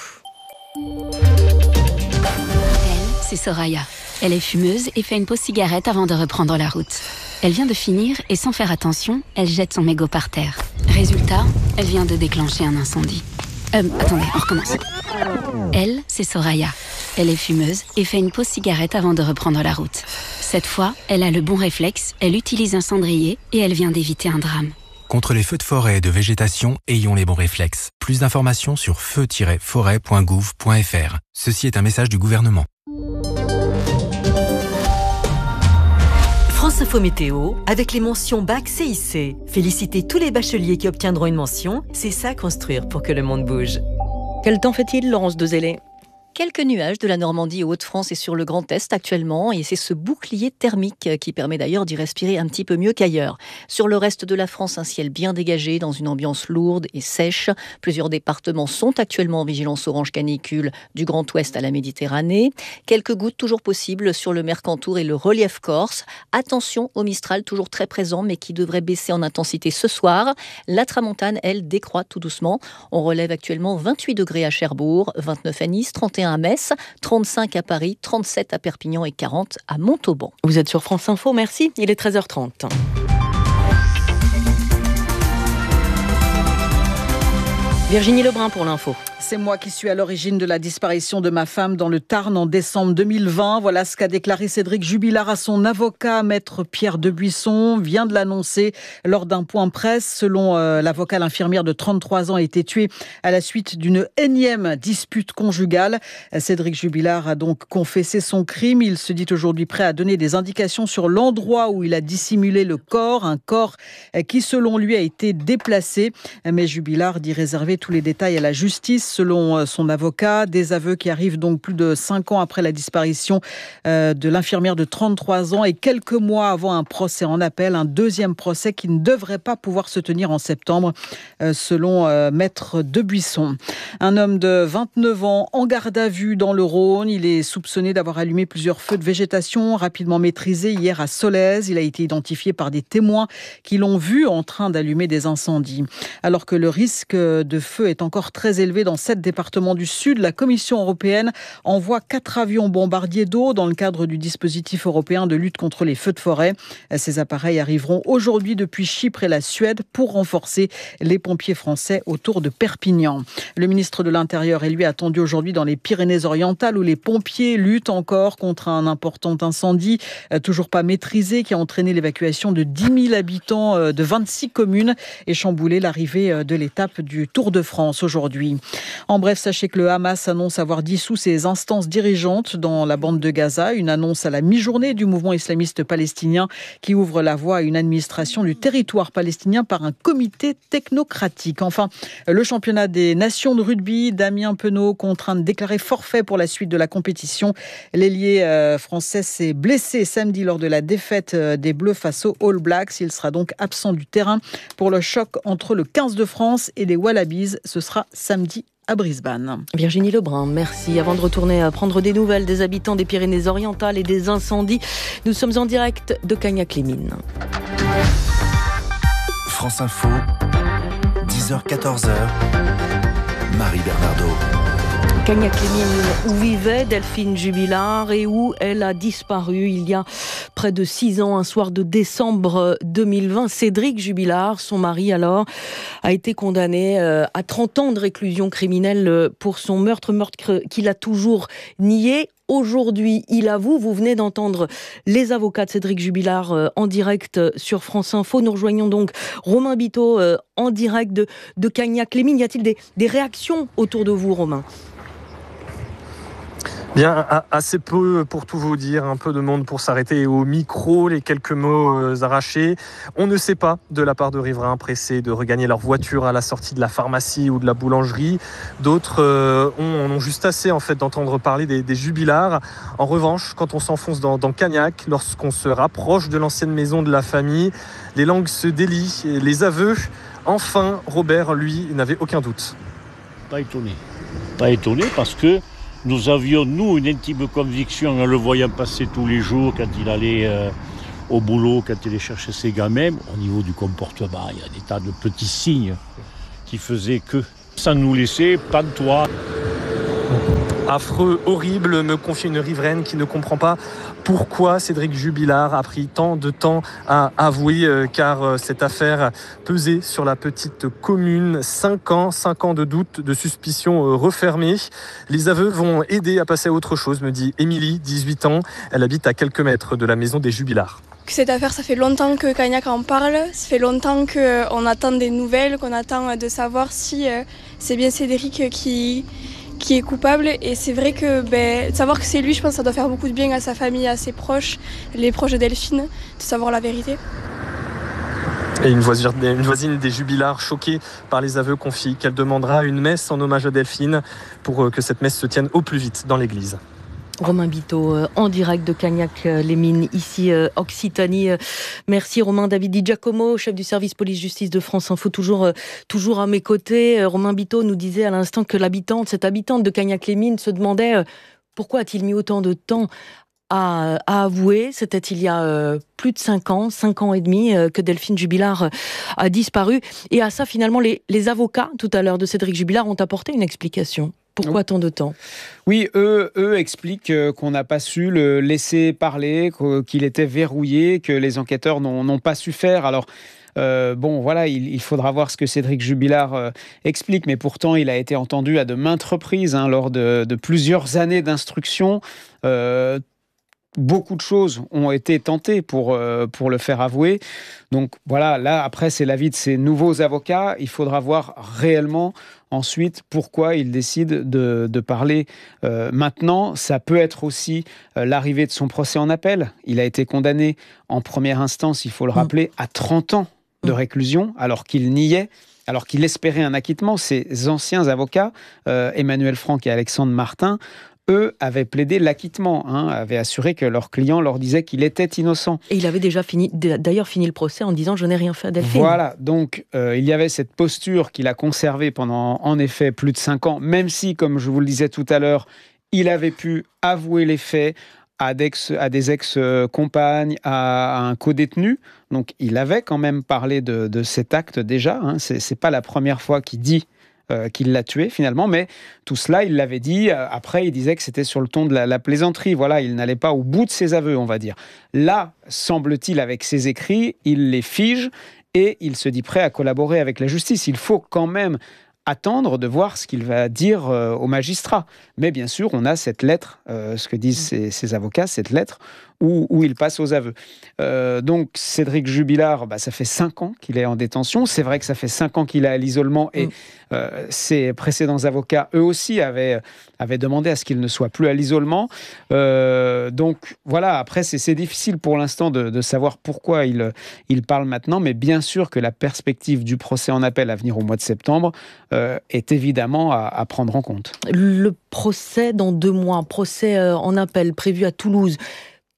Elle, c'est Soraya. Elle est fumeuse et fait une pause cigarette avant de reprendre la route. Elle vient de finir et sans faire attention, elle jette son mégot par terre. Résultat, elle vient de déclencher un incendie. Attendez, on recommence. Elle, c'est Soraya. Elle est fumeuse et fait une pause cigarette avant de reprendre la route. Cette fois, elle a le bon réflexe, elle utilise un cendrier et elle vient d'éviter un drame. Contre les feux de forêt et de végétation, ayons les bons réflexes. Plus d'informations sur feu-forêt.gouv.fr. Ceci est un message du gouvernement. France Info Météo, avec les mentions BAC CIC. Félicitez tous les bacheliers qui obtiendront une mention. C'est ça construire pour que le monde bouge. Quel temps fait-il, Laurence Dezellé ? Quelques nuages de la Normandie aux Hauts-de-France et sur le Grand Est actuellement, et c'est ce bouclier thermique qui permet d'ailleurs d'y respirer un petit peu mieux qu'ailleurs. Sur le reste de la France, un ciel bien dégagé dans une ambiance lourde et sèche. Plusieurs départements sont actuellement en vigilance orange canicule du Grand Ouest à la Méditerranée. Quelques gouttes toujours possibles sur le Mercantour et le relief corse. Attention au Mistral toujours très présent mais qui devrait baisser en intensité ce soir. La tramontane, elle, décroît tout doucement. On relève actuellement 28 degrés à Cherbourg, 29 à Nice, 31 à Metz, 35 à Paris, 37 à Perpignan et 40 à Montauban. Vous êtes sur France Info, merci. Il est 13h30. Virginie Lebrun pour l'info. C'est moi qui suis à l'origine de la disparition de ma femme dans le Tarn en décembre 2020. Voilà ce qu'a déclaré Cédric Jubilard à son avocat, maître Pierre Debuisson, vient de l'annoncer lors d'un point presse. Selon l'avocat, l'infirmière de 33 ans a été tuée à la suite d'une énième dispute conjugale. Cédric Jubilard a donc confessé son crime. Il se dit aujourd'hui prêt à donner des indications sur l'endroit où il a dissimulé le corps. Un corps qui, selon lui, a été déplacé. Mais Jubilard dit réserver tous les détails à la justice. Selon son avocat, des aveux qui arrivent donc plus de 5 ans après la disparition de l'infirmière de 33 ans et quelques mois avant un procès en appel, un deuxième procès qui ne devrait pas pouvoir se tenir en septembre, selon maître Debuisson. Un homme de 29 ans en garde à vue dans le Rhône. Il est soupçonné d'avoir allumé plusieurs feux de végétation rapidement maîtrisés hier à Solèze. Il a été identifié par des témoins qui l'ont vu en train d'allumer des incendies. Alors que le risque de feu est encore très élevé dans 7 départements du Sud, la Commission européenne envoie 4 avions bombardiers d'eau dans le cadre du dispositif européen de lutte contre les feux de forêt. Ces appareils arriveront aujourd'hui depuis Chypre et la Suède pour renforcer les pompiers français autour de Perpignan. Le ministre de l'Intérieur est lui attendu aujourd'hui dans les Pyrénées-Orientales où les pompiers luttent encore contre un important incendie toujours pas maîtrisé qui a entraîné l'évacuation de 10 000 habitants de 26 communes et chamboulé l'arrivée de l'étape du Tour de France aujourd'hui. En bref, sachez que le Hamas annonce avoir dissous ses instances dirigeantes dans la bande de Gaza, une annonce à la mi-journée du mouvement islamiste palestinien qui ouvre la voie à une administration du territoire palestinien par un comité technocratique. Enfin, le championnat des nations de rugby, Damien Penaud contraint de déclarer forfait pour la suite de la compétition. L'ailier français s'est blessé samedi lors de la défaite des Bleus face aux All Blacks. Il sera donc absent du terrain pour le choc entre le 15 de France et les Wallabies. Ce sera samedi à Brisbane. Virginie Lebrun, merci. Avant de retourner à prendre des nouvelles des habitants des Pyrénées-Orientales et des incendies, nous sommes en direct de Cagnac-les-Mines. France Info, 6h-14h, Marie Bernardo. Cagnac-les-Mines, où vivait Delphine Jubilard et où elle a disparu il y a près de 6 ans, un soir de décembre 2020. Cédric Jubilard, son mari alors, a été condamné à 30 ans de réclusion criminelle pour son meurtre qu'il a toujours nié. Aujourd'hui, il avoue. Vous venez d'entendre les avocats de Cédric Jubilard en direct sur France Info. Nous rejoignons donc Romain Biteau en direct de Cagnac-les-Mines. Y a-t-il des réactions autour de vous, Romain ? Bien, assez peu pour tout vous dire, un peu de monde pour s'arrêter au micro, les quelques mots arrachés. On ne sait pas de la part de riverains pressés de regagner leur voiture à la sortie de la pharmacie ou de la boulangerie. D'autres ont juste assez en fait d'entendre parler des Jubilards. En revanche, quand on s'enfonce dans Cagnac, lorsqu'on se rapproche de l'ancienne maison de la famille, les langues se délient, les aveux. Enfin, Robert, lui, n'avait aucun doute. Pas étonné parce que nous avions, nous, une intime conviction en le voyant passer tous les jours quand il allait au boulot, quand il allait chercher ses gamins. Au niveau du comportement, il y a des tas de petits signes qui faisaient que, sans nous laisser pantois. Affreux, horrible, me confie une riveraine qui ne comprend pas pourquoi Cédric Jubilard a pris tant de temps à avouer, car cette affaire pesait sur la petite commune. 5 ans de doute, de suspicion refermée. Les aveux vont aider à passer à autre chose, me dit Émilie, 18 ans. Elle habite à quelques mètres de la maison des Jubilards. Cette affaire, ça fait longtemps que Cagnac en parle, ça fait longtemps qu'on attend des nouvelles, qu'on attend de savoir si c'est bien Cédric qui est coupable, et c'est vrai que savoir que c'est lui, je pense que ça doit faire beaucoup de bien à sa famille, à ses proches, les proches de Delphine, de savoir la vérité. Et une voisine des Jubilards, choquée par les aveux, confie qu'elle demandera une messe en hommage à Delphine pour que cette messe se tienne au plus vite dans l'église. Romain Biteau, en direct de Cagnac-les-Mines, ici Occitanie. Merci Romain. David Di Giacomo, chef du service police-justice de France Info, toujours à mes côtés. Romain Biteau nous disait à l'instant que cette habitante de Cagnac-les-Mines se demandait pourquoi a-t-il mis autant de temps à avouer. C'était il y a plus de 5 ans et demi que Delphine Jubilard a disparu. Et à ça, finalement, les avocats, tout à l'heure, de Cédric Jubilard ont apporté une explication. Pourquoi tant de temps ? Oui, eux expliquent qu'on n'a pas su le laisser parler, qu'il était verrouillé, que les enquêteurs n'ont pas su faire. Alors, voilà, il faudra voir ce que Cédric Jubilard explique, mais pourtant, il a été entendu à de maintes reprises lors de plusieurs années d'instruction. Beaucoup de choses ont été tentées pour le faire avouer. Donc voilà, là, après, c'est l'avis de ces nouveaux avocats. Il faudra voir réellement ensuite pourquoi il décide de parler maintenant. Ça peut être aussi l'arrivée de son procès en appel. Il a été condamné en première instance, il faut le rappeler, à 30 ans de réclusion, alors qu'il niait, alors qu'il espérait un acquittement. Ces anciens avocats, Emmanuel Franck et Alexandre Martin, eux avaient plaidé l'acquittement, avaient assuré que leur client leur disait qu'il était innocent. Et il avait déjà fini le procès en disant « je n'ai rien fait à Delphine ». Voilà, donc il y avait cette posture qu'il a conservée pendant en effet plus de 5 ans, même si, comme je vous le disais tout à l'heure, il avait pu avouer les faits à des ex-compagnes, à un codétenu. Donc il avait quand même parlé de cet acte déjà, c'est pas la première fois qu'il dit qu'il l'a tué finalement, mais tout cela, il l'avait dit. Après, il disait que c'était sur le ton de la plaisanterie. Voilà, il n'allait pas au bout de ses aveux, on va dire. Là, semble-t-il, avec ses écrits, il les fige et il se dit prêt à collaborer avec la justice. Il faut quand même attendre de voir ce qu'il va dire au magistrat. Mais bien sûr, on a cette lettre, ce que disent ses avocats, cette lettre où il passe aux aveux. Donc, Cédric Jubilard, ça fait 5 ans qu'il est en détention. C'est vrai que ça fait 5 ans qu'il est à l'isolement et ses précédents avocats, eux aussi, avaient demandé à ce qu'il ne soit plus à l'isolement. Donc, voilà, après, c'est difficile pour l'instant de savoir pourquoi il parle maintenant, mais bien sûr que la perspective du procès en appel à venir au mois de septembre est évidemment à prendre en compte. Le procès dans 2 mois, procès en appel prévu à Toulouse.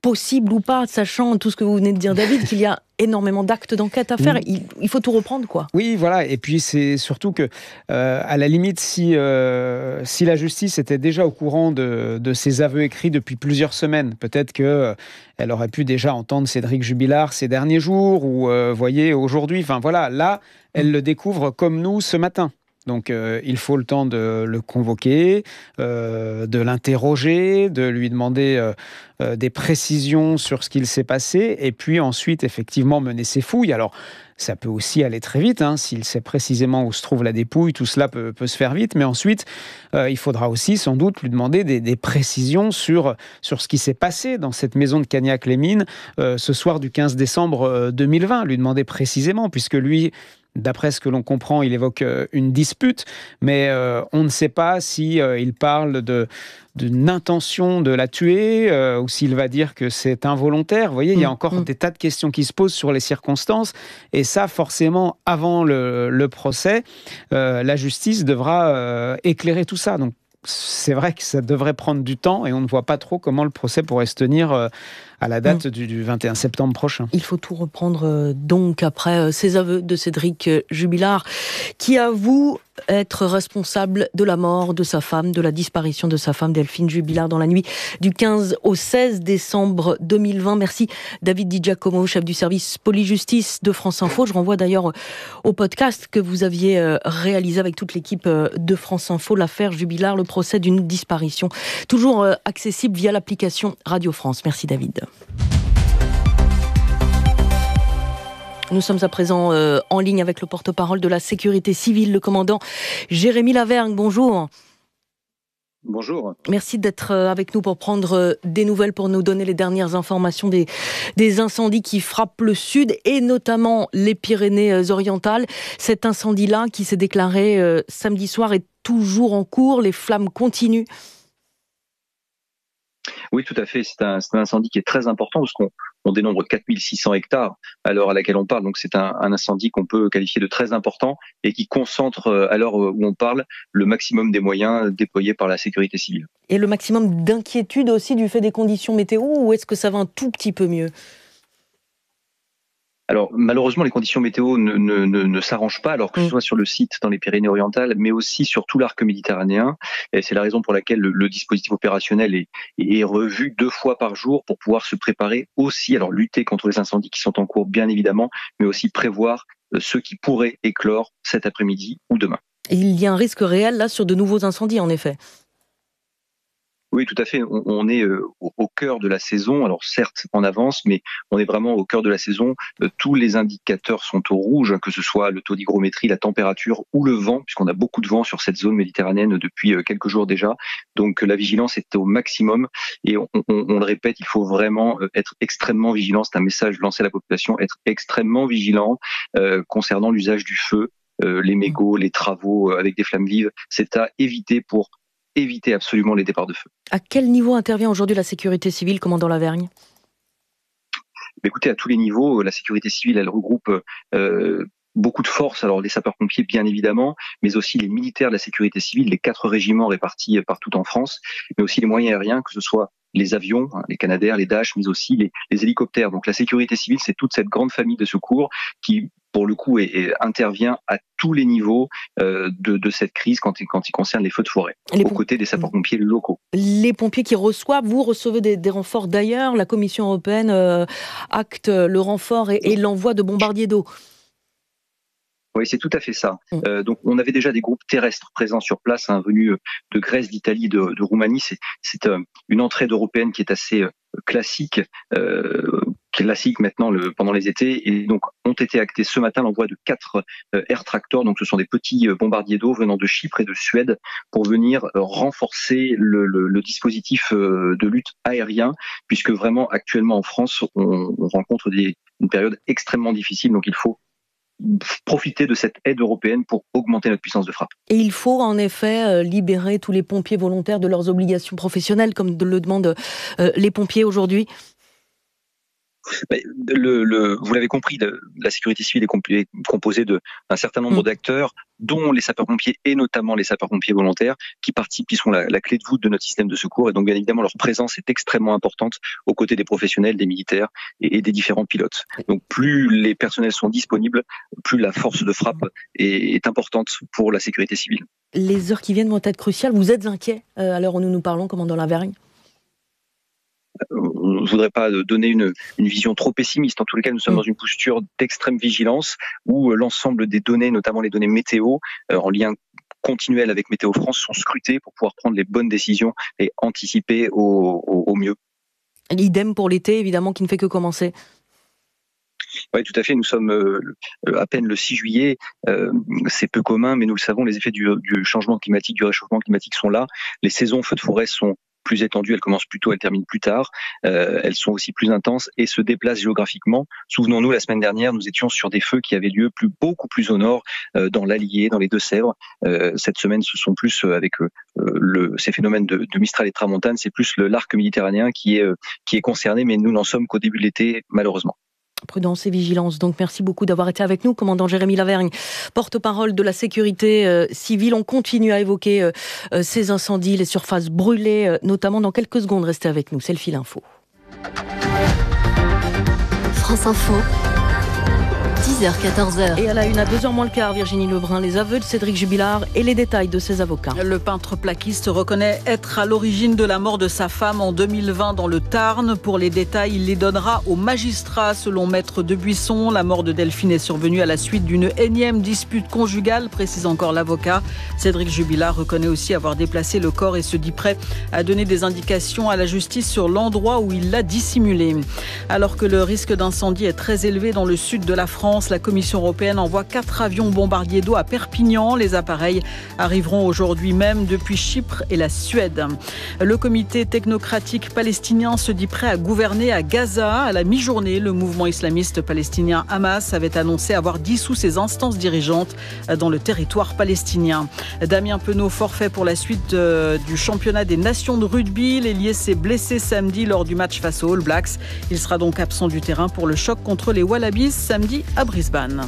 possible ou pas, sachant tout ce que vous venez de dire, David, qu'il y a énormément d'actes d'enquête à faire. Il faut tout reprendre, quoi. Oui, voilà. Et puis, c'est surtout que, à la limite, si la justice était déjà au courant de ces aveux écrits depuis plusieurs semaines, peut-être qu'elle aurait pu déjà entendre Cédric Jubilard ces derniers jours ou, voyez, aujourd'hui. Enfin, voilà, là, elle le découvre comme nous ce matin. Donc, il faut le temps de le convoquer, de l'interroger, de lui demander des précisions sur ce qu'il s'est passé, et puis ensuite, effectivement, mener ses fouilles. Alors, ça peut aussi aller très vite, s'il sait précisément où se trouve la dépouille, tout cela peut se faire vite, mais ensuite, il faudra aussi sans doute lui demander des précisions sur ce qui s'est passé dans cette maison de Cagnac-les-Mines ce soir du 15 décembre 2020, lui demander précisément, puisque lui... D'après ce que l'on comprend, il évoque une dispute, mais on ne sait pas si il parle d'une intention de la tuer ou s'il va dire que c'est involontaire. Vous voyez, il y a encore des tas de questions qui se posent sur les circonstances, et ça, forcément, avant le procès, la justice devra éclairer tout ça. Donc, c'est vrai que ça devrait prendre du temps, et on ne voit pas trop comment le procès pourrait se tenir à la date du 21 septembre prochain. Il faut tout reprendre donc après ces aveux de Cédric Jubilard, qui avoue être responsable de la mort de sa femme, de la disparition de sa femme Delphine Jubilard dans la nuit du 15 au 16 décembre 2020. Merci David Di Giacomo, chef du service police-justice de France Info. Je renvoie d'ailleurs au podcast que vous aviez réalisé avec toute l'équipe de France Info, l'affaire Jubilard, le procès d'une disparition, toujours accessible via l'application Radio France. Merci David. Nous sommes à présent en ligne avec le porte-parole de la sécurité civile, le commandant Jérémy Lavergne. Bonjour. Bonjour. Merci d'être avec nous pour prendre des nouvelles, pour nous donner les dernières informations des incendies qui frappent le sud et notamment les Pyrénées-Orientales. Cet incendie-là qui s'est déclaré samedi soir est toujours en cours, les flammes continuent. Oui, tout à fait. C'est un incendie qui est très important parce qu'on dénombre 4600 hectares à l'heure à laquelle on parle. Donc c'est un incendie qu'on peut qualifier de très important et qui concentre, à l'heure où on parle, le maximum des moyens déployés par la sécurité civile. Et le maximum d'inquiétude aussi du fait des conditions météo, ou est-ce que ça va un tout petit peu mieux ? Alors malheureusement, les conditions météo ne s'arrangent pas, alors que ce soit sur le site dans les Pyrénées-Orientales, mais aussi sur tout l'arc méditerranéen. Et c'est la raison pour laquelle le dispositif opérationnel est revu 2 fois par jour pour pouvoir se préparer aussi, alors lutter contre les incendies qui sont en cours bien évidemment, mais aussi prévoir ceux qui pourraient éclore cet après-midi ou demain. Et il y a un risque réel là sur de nouveaux incendies en effet. Oui, tout à fait. On est au cœur de la saison. Alors certes, en avance, mais on est vraiment au cœur de la saison. Tous les indicateurs sont au rouge, que ce soit le taux d'hygrométrie, la température ou le vent, puisqu'on a beaucoup de vent sur cette zone méditerranéenne depuis quelques jours déjà. Donc la vigilance est au maximum. Et on le répète, il faut vraiment être extrêmement vigilant. C'est un message lancé à la population, être extrêmement vigilant concernant l'usage du feu, les mégots, les travaux avec des flammes vives. C'est à éviter pour éviter absolument les départs de feu. À quel niveau intervient aujourd'hui la sécurité civile, commandant Lavergne ? Écoutez, à tous les niveaux, la sécurité civile, elle regroupe beaucoup de forces, alors les sapeurs-pompiers bien évidemment, mais aussi les militaires de la sécurité civile, les 4 régiments répartis partout en France, mais aussi les moyens aériens, que ce soit les avions, les Canadair, les Dash, mais aussi les hélicoptères. Donc la sécurité civile, c'est toute cette grande famille de secours qui, pour le coup, intervient à tous les niveaux de cette crise quand il concerne les feux de forêt, aux côtés des sapeurs-pompiers locaux. Les pompiers qui reçoivent, vous recevez des renforts d'ailleurs. La Commission européenne acte le renfort et l'envoi de bombardiers d'eau. Oui, c'est tout à fait ça. Donc, on avait déjà des groupes terrestres présents sur place, venus de Grèce, d'Italie, de Roumanie. C'est une entrée d'Européenne qui est assez classique maintenant pendant les étés. Et donc, ont été actés ce matin l'envoi de 4 Air Tractor. Donc, ce sont des petits bombardiers d'eau venant de Chypre et de Suède pour venir renforcer le dispositif de lutte aérien, puisque vraiment, actuellement en France, on rencontre une période extrêmement difficile. Donc, il faut profiter de cette aide européenne pour augmenter notre puissance de frappe. Et il faut en effet libérer tous les pompiers volontaires de leurs obligations professionnelles, comme le demandent les pompiers aujourd'hui. Vous l'avez compris, la sécurité civile est composée d'un certain nombre d'acteurs, dont les sapeurs-pompiers et notamment les sapeurs-pompiers volontaires, qui participent, qui sont la clé de voûte de notre système de secours. Et donc, bien évidemment, leur présence est extrêmement importante aux côtés des professionnels, des militaires et des différents pilotes. Donc, plus les personnels sont disponibles, plus la force de frappe est importante pour la sécurité civile. Les heures qui viennent vont être cruciales. Vous êtes inquiet à l'heure où nous nous parlons, commandant Lavergne ? On ne voudrait pas donner une vision trop pessimiste. En tous les cas, nous sommes dans une posture d'extrême vigilance où l'ensemble des données, notamment les données météo, en lien continuel avec Météo France, sont scrutées pour pouvoir prendre les bonnes décisions et anticiper au mieux. L'idem pour l'été, évidemment, qui ne fait que commencer. Oui, tout à fait. Nous sommes à peine le 6 juillet. C'est peu commun, mais nous le savons, les effets du changement climatique, du réchauffement climatique sont là. Les saisons feux de forêt sont plus étendues, elles commencent plus tôt, elles terminent plus tard. Elles sont aussi plus intenses et se déplacent géographiquement. Souvenons-nous, la semaine dernière, nous étions sur des feux qui avaient lieu beaucoup plus au nord, dans l'Allier, dans les Deux-Sèvres. Cette semaine, ce sont plus avec ces phénomènes de Mistral et Tramontane, c'est plus l'arc méditerranéen qui est concerné, mais nous n'en sommes qu'au début de l'été, malheureusement. Prudence et vigilance. Donc merci beaucoup d'avoir été avec nous, commandant Jérémy Lavergne, porte-parole de la sécurité civile. On continue à évoquer ces incendies, les surfaces brûlées, notamment dans quelques secondes. Restez avec nous, c'est le fil info. France Info. 10h-14h. Et à la une, à 2h moins le quart, Virginie Lebrun, les aveux de Cédric Jubilard et les détails de ses avocats. Le peintre plaquiste reconnaît être à l'origine de la mort de sa femme en 2020 dans le Tarn. Pour les détails, il les donnera au magistrat. Selon Maître Debuisson, la mort de Delphine est survenue à la suite d'une énième dispute conjugale, précise encore l'avocat. Cédric Jubilard reconnaît aussi avoir déplacé le corps et se dit prêt à donner des indications à la justice sur l'endroit où il l'a dissimulé. Alors que le risque d'incendie est très élevé dans le sud de la France, la Commission européenne envoie 4 avions bombardiers d'eau à Perpignan. Les appareils arriveront aujourd'hui même depuis Chypre et la Suède. Le comité technocratique palestinien se dit prêt à gouverner à Gaza. À la mi-journée, le mouvement islamiste palestinien Hamas avait annoncé avoir dissous ses instances dirigeantes dans le territoire palestinien. Damien Penaud forfait pour la suite du championnat des nations de rugby. L'ailier s'est blessé samedi lors du match face aux All Blacks. Il sera donc absent du terrain pour le choc contre les Wallabies samedi à Brisbane.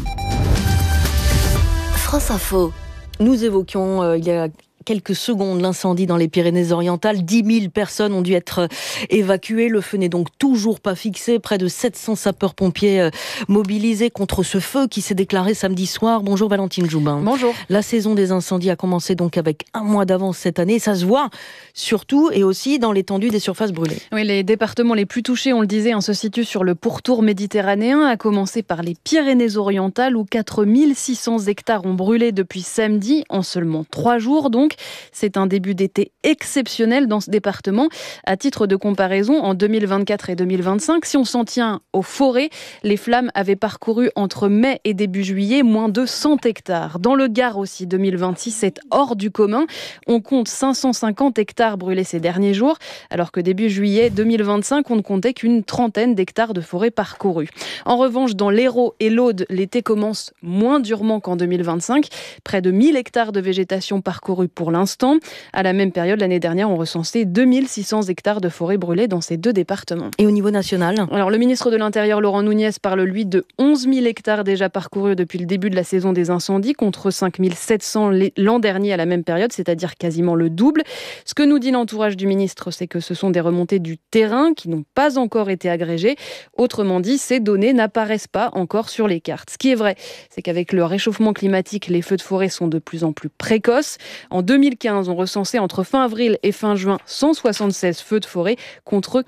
France Info. Nous évoquions il y a quelques secondes l'incendie dans les Pyrénées-Orientales. 10 000 personnes ont dû être évacuées. Le feu n'est donc toujours pas fixé. Près de 700 sapeurs-pompiers mobilisés contre ce feu qui s'est déclaré samedi soir. Bonjour Valentine Joubin. Bonjour. La saison des incendies a commencé donc avec un mois d'avance cette année. Ça se voit surtout et aussi dans l'étendue des surfaces brûlées. Oui, les départements les plus touchés, on le disait, se situent sur le pourtour méditerranéen, à commencer par les Pyrénées-Orientales où 4600 hectares ont brûlé depuis samedi en seulement 3 jours donc. C'est un début d'été exceptionnel dans ce département. À titre de comparaison, en 2024 et 2025, si on s'en tient aux forêts, les flammes avaient parcouru entre mai et début juillet moins de 100 hectares. Dans le Gard aussi, 2026, c'est hors du commun. On compte 550 hectares brûlés ces derniers jours, alors que début juillet 2025, on ne comptait qu'une trentaine d'hectares de forêt parcourus. En revanche, dans l'Hérault et l'Aude, l'été commence moins durement qu'en 2025. Près de 1000 hectares de végétation parcourus pour l'instant. À la même période, l'année dernière, on recensait 2600 hectares de forêt brûlées dans ces 2 départements. Et au niveau national ? Alors, le ministre de l'Intérieur, Laurent Nunez, parle, lui, de 11 000 hectares déjà parcourus depuis le début de la saison des incendies, contre 5 700 l'an dernier à la même période, c'est-à-dire quasiment le double. Ce que nous dit l'entourage du ministre, c'est que ce sont des remontées du terrain qui n'ont pas encore été agrégées. Autrement dit, ces données n'apparaissent pas encore sur les cartes. Ce qui est vrai, c'est qu'avec le réchauffement climatique, les feux de forêt sont de plus en plus précoces. En 2015, on recensait entre fin avril et fin juin 176 feux de forêt contre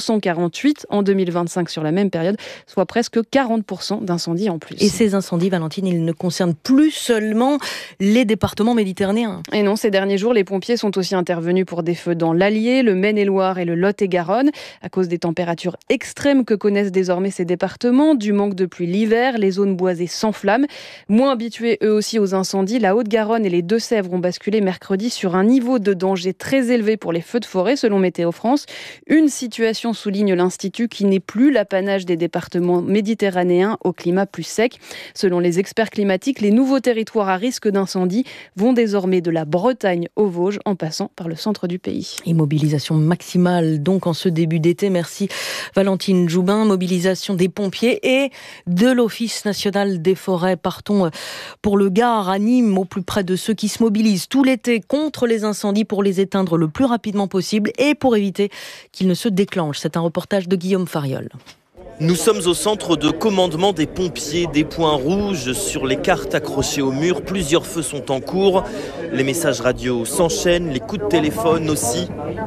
448 en 2025 sur la même période, soit presque 40% d'incendies en plus. Et ces incendies, Valentine, ils ne concernent plus seulement les départements méditerranéens. Et non, ces derniers jours, les pompiers sont aussi intervenus pour des feux dans l'Allier, le Maine-et-Loire et le Lot-et-Garonne. À cause des températures extrêmes que connaissent désormais ces départements, du manque de pluie l'hiver, les zones boisées s'enflamment. Moins habitués eux aussi aux incendies, la Haute-Garonne et les Deux-Sèvres ont basculé mercredi sur un niveau de danger très élevé pour les feux de forêt, selon Météo France. Une situation, souligne l'Institut, qui n'est plus l'apanage des départements méditerranéens au climat plus sec. Selon les experts climatiques, les nouveaux territoires à risque d'incendie vont désormais de la Bretagne aux Vosges, en passant par le centre du pays. Immobilisation maximale donc en ce début d'été. Merci Valentine Joubin. Mobilisation des pompiers et de l'Office national des forêts. Partons pour le Gard, à Nîmes, au plus près de ceux qui se mobilisent tout l'été contre les incendies pour les éteindre le plus rapidement possible et pour éviter qu'ils ne se déclenchent. C'est un reportage de Guillaume Fariol. Nous sommes au centre de commandement des pompiers, des points rouges sur les cartes accrochées au mur. Plusieurs feux sont en cours. Les messages radio s'enchaînent, les coups de téléphone aussi.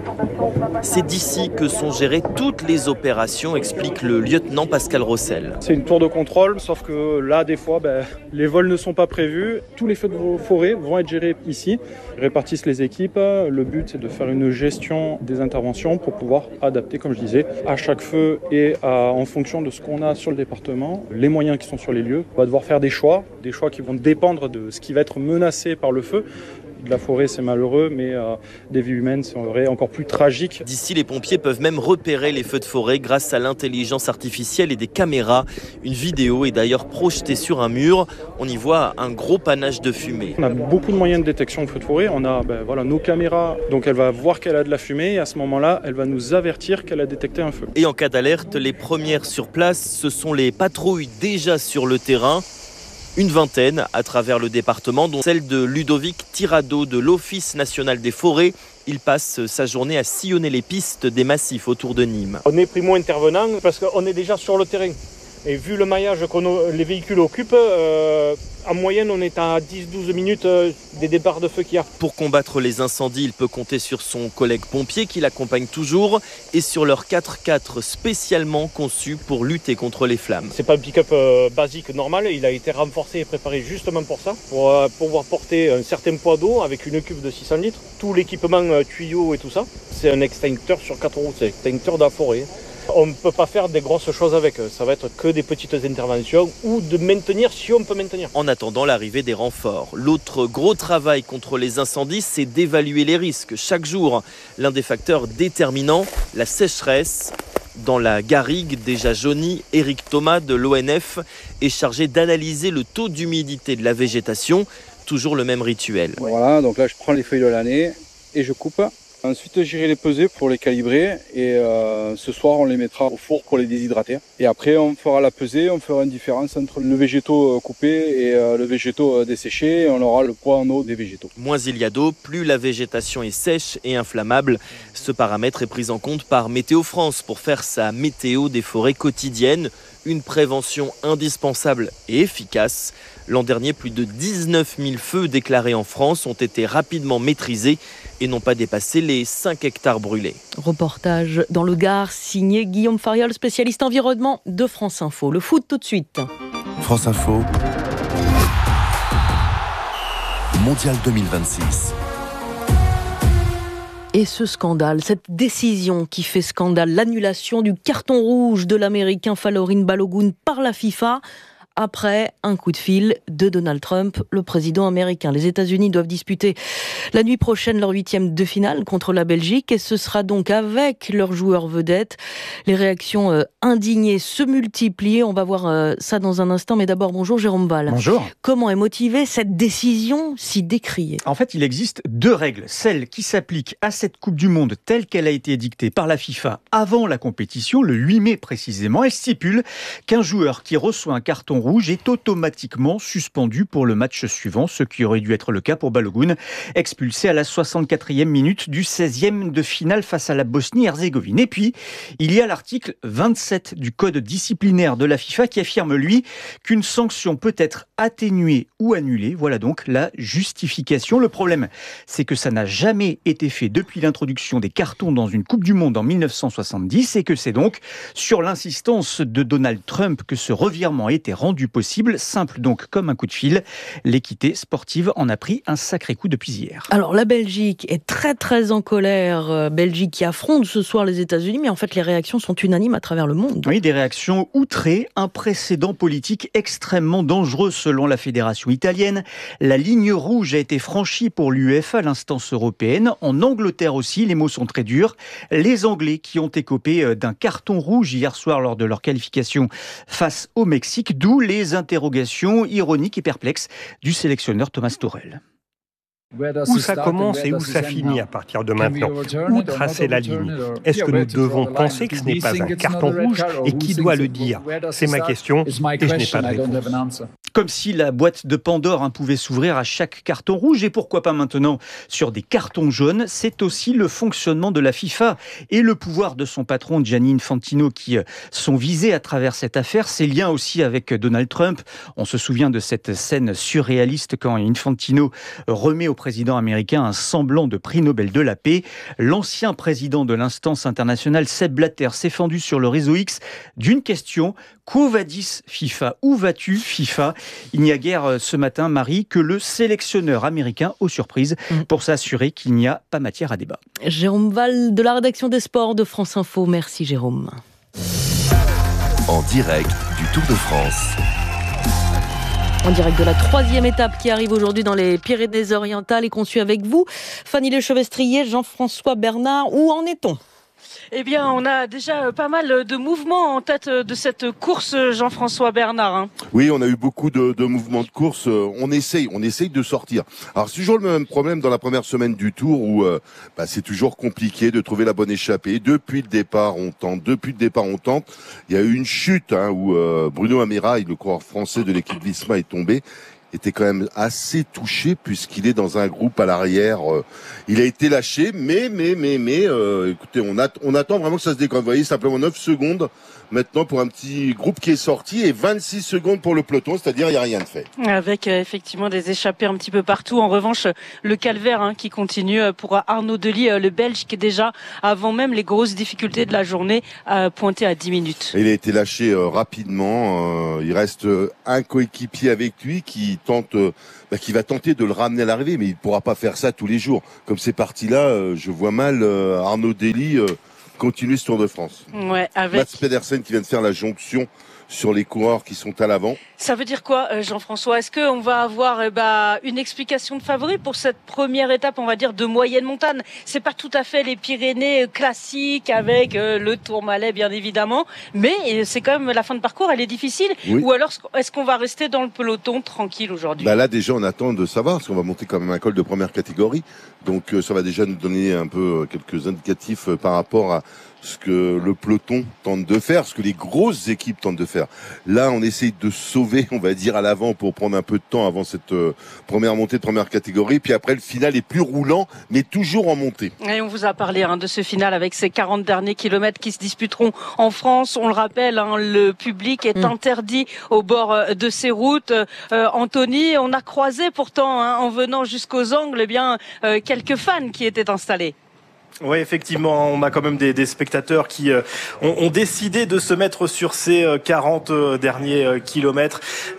C'est d'ici que sont gérées toutes les opérations, explique le lieutenant Pascal Rossel. C'est une tour de contrôle, sauf que là, des fois, les vols ne sont pas prévus. Tous les feux de forêt vont être gérés ici. Ils répartissent les équipes. Le but, c'est de faire une gestion des interventions pour pouvoir adapter, comme je disais, à chaque feu et en fonction de ce qu'on a sur le département, les moyens qui sont sur les lieux. On va devoir faire des choix qui vont dépendre de ce qui va être menacé par le feu. De la forêt, c'est malheureux, mais des vies humaines seraient encore plus tragiques. D'ici, les pompiers peuvent même repérer les feux de forêt grâce à l'intelligence artificielle et des caméras. Une vidéo est d'ailleurs projetée sur un mur. On y voit un gros panache de fumée. On a beaucoup de moyens de détection de feux de forêt. On a nos caméras, donc elle va voir qu'elle a de la fumée et à ce moment-là, elle va nous avertir qu'elle a détecté un feu. Et en cas d'alerte, les premières sur place, ce sont les patrouilles déjà sur le terrain. Une vingtaine à travers le département, dont celle de Ludovic Tirado de l'Office national des forêts. Il passe sa journée à sillonner les pistes des massifs autour de Nîmes. On est primo-intervenant parce qu'on est déjà sur le terrain. Et vu le maillage que les véhicules occupent, en moyenne, on est à 10-12 minutes des départs de feu qu'il y a. Pour combattre les incendies, il peut compter sur son collègue pompier qui l'accompagne toujours et sur leur 4x4 spécialement conçu pour lutter contre les flammes. C'est pas un pick-up basique normal, il a été renforcé et préparé justement pour ça, pour pouvoir porter un certain poids d'eau avec une cuve de 600 litres. Tout l'équipement tuyaux et tout ça, c'est un extincteur sur 4 roues, c'est un extincteur de la forêt. On ne peut pas faire des grosses choses avec, ça va être que des petites interventions ou de maintenir si on peut maintenir. En attendant l'arrivée des renforts, l'autre gros travail contre les incendies, c'est d'évaluer les risques chaque jour. L'un des facteurs déterminants, la sécheresse. Dans la garrigue déjà jaunie, Éric Thomas de l'ONF est chargé d'analyser le taux d'humidité de la végétation. Toujours le même rituel. Voilà, donc là je prends les feuilles de l'année et je coupe. Ensuite, j'irai les peser pour les calibrer et ce soir, on les mettra au four pour les déshydrater. Et après, on fera la pesée, on fera une différence entre le végétaux coupé et le végétaux desséché et on aura le poids en eau des végétaux. Moins il y a d'eau, plus la végétation est sèche et inflammable. Ce paramètre est pris en compte par Météo France pour faire sa météo des forêts quotidiennes. Une prévention indispensable et efficace. L'an dernier, plus de 19 000 feux déclarés en France ont été rapidement maîtrisés et n'ont pas dépassé les 5 hectares brûlés. Reportage dans le Gard, signé Guillaume Fariol, spécialiste environnement de France Info. Le foot tout de suite. France Info. Mondial 2026. Et ce scandale, cette décision qui fait scandale, l'annulation du carton rouge de l'Américain Falorin Balogun par la FIFA, après un coup de fil de Donald Trump, le président américain. Les États-Unis doivent disputer la nuit prochaine leur 8e de finale contre la Belgique et ce sera donc avec leurs joueurs vedettes. Les réactions indignées se multiplient. On va voir ça dans un instant, mais d'abord bonjour Jérôme Ball. Bonjour. Comment est motivée cette décision si décriée ? En fait, il existe deux règles. Celle qui s'applique à cette Coupe du Monde telle qu'elle a été édictée par la FIFA avant la compétition, le 8 mai précisément. Elle stipule qu'un joueur qui reçoit un carton rouge est automatiquement suspendu pour le match suivant, ce qui aurait dû être le cas pour Balogun, expulsé à la 64e minute du 16e de finale face à la Bosnie-Herzégovine. Et puis, il y a l'article 27 du code disciplinaire de la FIFA qui affirme, lui, qu'une sanction peut être atténuée ou annulée. Voilà donc la justification. Le problème, c'est que ça n'a jamais été fait depuis l'introduction des cartons dans une Coupe du Monde en 1970 et que c'est donc sur l'insistance de Donald Trump que ce revirement a été rendu rendu possible. Simple donc comme un coup de fil. L'équité sportive en a pris un sacré coup depuis hier. Alors la Belgique est très très en colère. Belgique qui affronte ce soir les États-Unis, mais en fait les réactions sont unanimes à travers le monde. Oui, des réactions outrées, un précédent politique extrêmement dangereux selon la Fédération italienne. La ligne rouge a été franchie pour l'UEFA, l'instance européenne. En Angleterre aussi, les mots sont très durs. Les Anglais qui ont écopé d'un carton rouge hier soir lors de leur qualification face au Mexique, d'où les interrogations ironiques et perplexes du sélectionneur Thomas Tuchel. Où ça commence et où ça finit à partir de maintenant? Où tracer la ligne? Est-ce que nous devons penser que ce n'est pas un carton rouge et qui doit le dire? C'est ma question et je n'ai pas de réponse. Comme si la boîte de Pandore pouvait s'ouvrir à chaque carton rouge et pourquoi pas maintenant sur des cartons jaunes. C'est aussi le fonctionnement de la FIFA et le pouvoir de son patron Gianni Infantino qui sont visés à travers cette affaire. Ses liens aussi avec Donald Trump. On se souvient de cette scène surréaliste quand Infantino remet au président américain un semblant de prix Nobel de la paix. L'ancien président de l'instance internationale, Sepp Blatter, s'est fendu sur le réseau X d'une question: quo vadis FIFA? Où vas-tu FIFA? Il n'y a guère ce matin, Marie, que le sélectionneur américain aux surprises pour s'assurer qu'il n'y a pas matière à débat. Jérôme Val de la rédaction des sports de France Info. Merci Jérôme. En direct du Tour de France. En direct de la 3e étape qui arrive aujourd'hui dans les Pyrénées-Orientales et qu'on suit avec vous. Fanny Lechevestrier, Jean-François Bernard, où en est-on ? Eh bien, on a déjà pas mal de mouvements en tête de cette course, Jean-François Bernard. Oui, on a eu beaucoup de mouvements de course. On essaye de sortir. Alors, c'est toujours le même problème dans la première semaine du Tour où c'est toujours compliqué de trouver la bonne échappée. Depuis le départ, on tente. Il y a eu une chute où Bruno Amirail, le coureur français de l'équipe Visma, est tombé. Était quand même assez touché puisqu'il est dans un groupe à l'arrière. Il a été lâché, mais écoutez, on attend vraiment que ça se décolle. Vous voyez, simplement 9 secondes maintenant pour un petit groupe qui est sorti et 26 secondes pour le peloton, c'est-à-dire il n'y a rien de fait. Avec effectivement des échappées un petit peu partout. En revanche, le calvaire qui continue pour Arnaud Delis, le Belge, qui est déjà, avant même les grosses difficultés de la journée, pointé à 10 minutes. Il a été lâché rapidement. Il reste un coéquipier avec lui qui va tenter de le ramener à l'arrivée, mais il ne pourra pas faire ça tous les jours. Comme c'est parti là, je vois mal Arnaud Delis continuer ce Tour de France. Ouais, avec Mats Pedersen qui vient de faire la jonction sur les coureurs qui sont à l'avant. Ça veut dire quoi, Jean-François? Est-ce qu'on va avoir une explication de favori pour cette première étape, on va dire, de moyenne montagne? C'est pas tout à fait les Pyrénées classiques avec le Tourmalet, bien évidemment, mais c'est quand même la fin de parcours, elle est difficile. Oui. Ou alors, est-ce qu'on va rester dans le peloton tranquille aujourd'hui? Là, déjà, on attend de savoir, parce qu'on va monter quand même un col de première catégorie. Donc, ça va déjà nous donner un peu quelques indicatifs par rapport à ce que le peloton tente de faire, ce que les grosses équipes tentent de faire. Là, on essaye de sauver, on va dire, à l'avant pour prendre un peu de temps avant cette première montée de première catégorie. Puis après, le final est plus roulant, mais toujours en montée. Et on vous a parlé de ce final avec ces 40 derniers kilomètres qui se disputeront en France. On le rappelle, le public est interdit au bord de ces routes. Anthony, on a croisé pourtant, en venant jusqu'aux angles, quelques fans qui étaient installés. Oui, effectivement, on a quand même des spectateurs qui ont décidé de se mettre sur ces 40 derniers kilomètres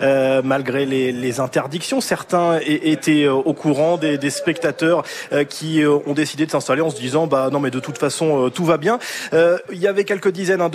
malgré les interdictions. Certains étaient au courant des spectateurs qui ont décidé de s'installer en se disant non mais de toute façon tout va bien. Il y avait quelques dizaines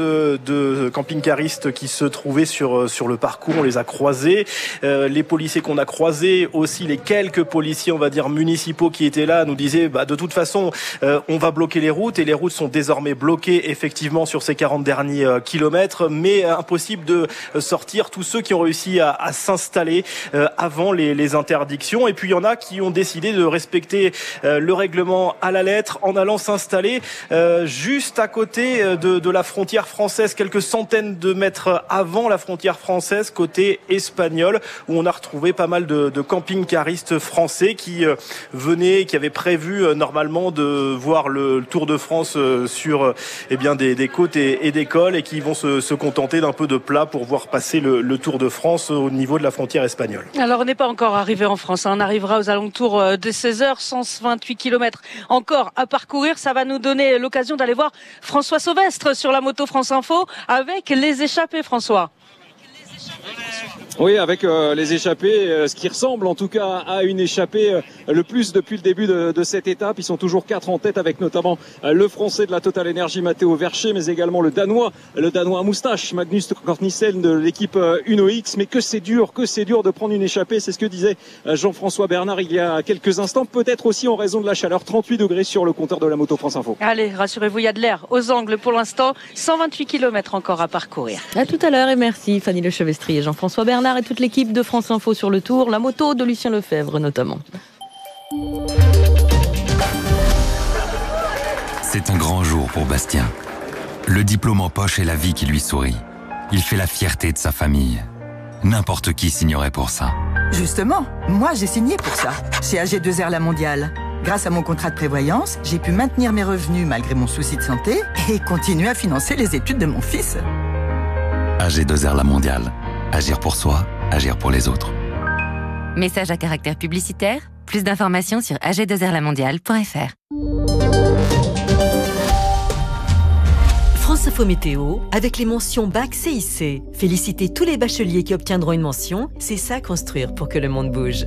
de camping-caristes qui se trouvaient sur le parcours, on les a croisés. Les policiers qu'on a croisés, aussi les quelques policiers on va dire municipaux qui étaient là nous disaient de toute façon on va bloquer les routes et les routes sont désormais bloquées effectivement sur ces 40 derniers kilomètres, mais impossible de sortir tous ceux qui ont réussi à s'installer avant les interdictions. Et puis il y en a qui ont décidé de respecter le règlement à la lettre en allant s'installer juste à côté de la frontière française, quelques centaines de mètres avant la frontière française, côté espagnol, où on a retrouvé pas mal de camping-caristes français qui venaient, qui avaient prévu normalement de voir le Tour de France sur des côtes et des cols et qui vont se contenter d'un peu de plat pour voir passer le Tour de France au niveau de la frontière espagnole. Alors on n'est pas encore arrivé en France, on arrivera aux alentours de 16h, 128 km encore à parcourir. Ça va nous donner l'occasion d'aller voir François Sauvestre sur la moto France Info avec les échappées, François. Oui, avec les échappées, ce qui ressemble en tout cas à une échappée le plus depuis le début de cette étape. Ils sont toujours 4 en tête avec notamment le Français de la Total Energy, Matteo Vercher, mais également le Danois à moustache, Magnus Cort Nielsen de l'équipe Uno X. Mais que c'est dur de prendre une échappée, c'est ce que disait Jean-François Bernard il y a quelques instants, peut-être aussi en raison de la chaleur, 38 degrés sur le compteur de la Moto France Info. Allez, rassurez-vous, il y a de l'air aux angles pour l'instant, 128 km encore à parcourir. À tout à l'heure et merci Fanny Lechevestri et Jean-François Bernard et toute l'équipe de France Info sur le Tour, la moto de Lucien Lefebvre notamment. C'est un grand jour pour Bastien. Le diplôme en poche et la vie qui lui sourit. Il fait la fierté de sa famille. N'importe qui signerait pour ça. Justement, moi j'ai signé pour ça, chez AG2R La Mondiale. Grâce à mon contrat de prévoyance, j'ai pu maintenir mes revenus malgré mon souci de santé et continuer à financer les études de mon fils. AG2R La Mondiale. Agir pour soi, agir pour les autres. Message à caractère publicitaire. Plus d'informations sur ag2rlamondiale.fr. France Info Météo, avec les mentions Bac CIC. Félicitez tous les bacheliers qui obtiendront une mention. C'est ça construire pour que le monde bouge.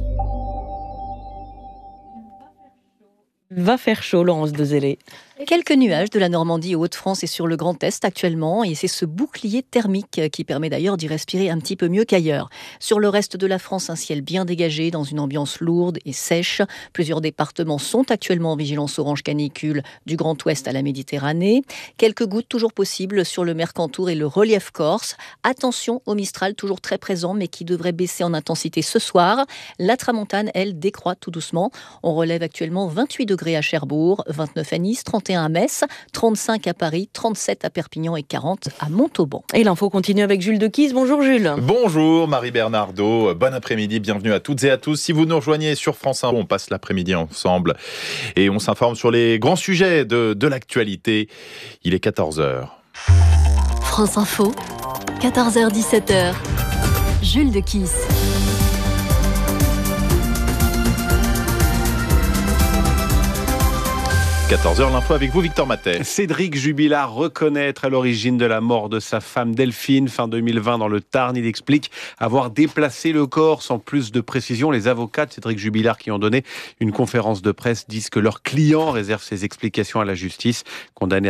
Va faire chaud, Laurence de Zélé. Quelques nuages de la Normandie aux Hauts-de-France et sur le Grand Est actuellement, et c'est ce bouclier thermique qui permet d'ailleurs d'y respirer un petit peu mieux qu'ailleurs. Sur le reste de la France, un ciel bien dégagé dans une ambiance lourde et sèche. Plusieurs départements sont actuellement en vigilance orange canicule du Grand Ouest à la Méditerranée. Quelques gouttes toujours possibles sur le Mercantour et le relief corse. Attention au Mistral toujours très présent mais qui devrait baisser en intensité ce soir. La tramontane, elle, décroît tout doucement. On relève actuellement 28 degrés à Cherbourg, 29 à Nice, 31 à Metz, 35 à Paris, 37 à Perpignan et 40 à Montauban. Et l'info continue avec Jules Dequise. Bonjour Jules. Bonjour Marie Bernardo, bon après-midi, bienvenue à toutes et à tous. Si vous nous rejoignez sur France Info, on passe l'après-midi ensemble et on s'informe sur les grands sujets de l'actualité. Il est 14h. France Info, 14h-17h. Jules Dequise. 14h, l'info avec vous, Victor Matet. Cédric Jubilard reconnaît être à l'origine de la mort de sa femme Delphine, fin 2020 dans le Tarn. Il explique avoir déplacé le corps sans plus de précision. Les avocats de Cédric Jubilard qui ont donné une conférence de presse disent que leur client réserve ses explications à la justice. Condamné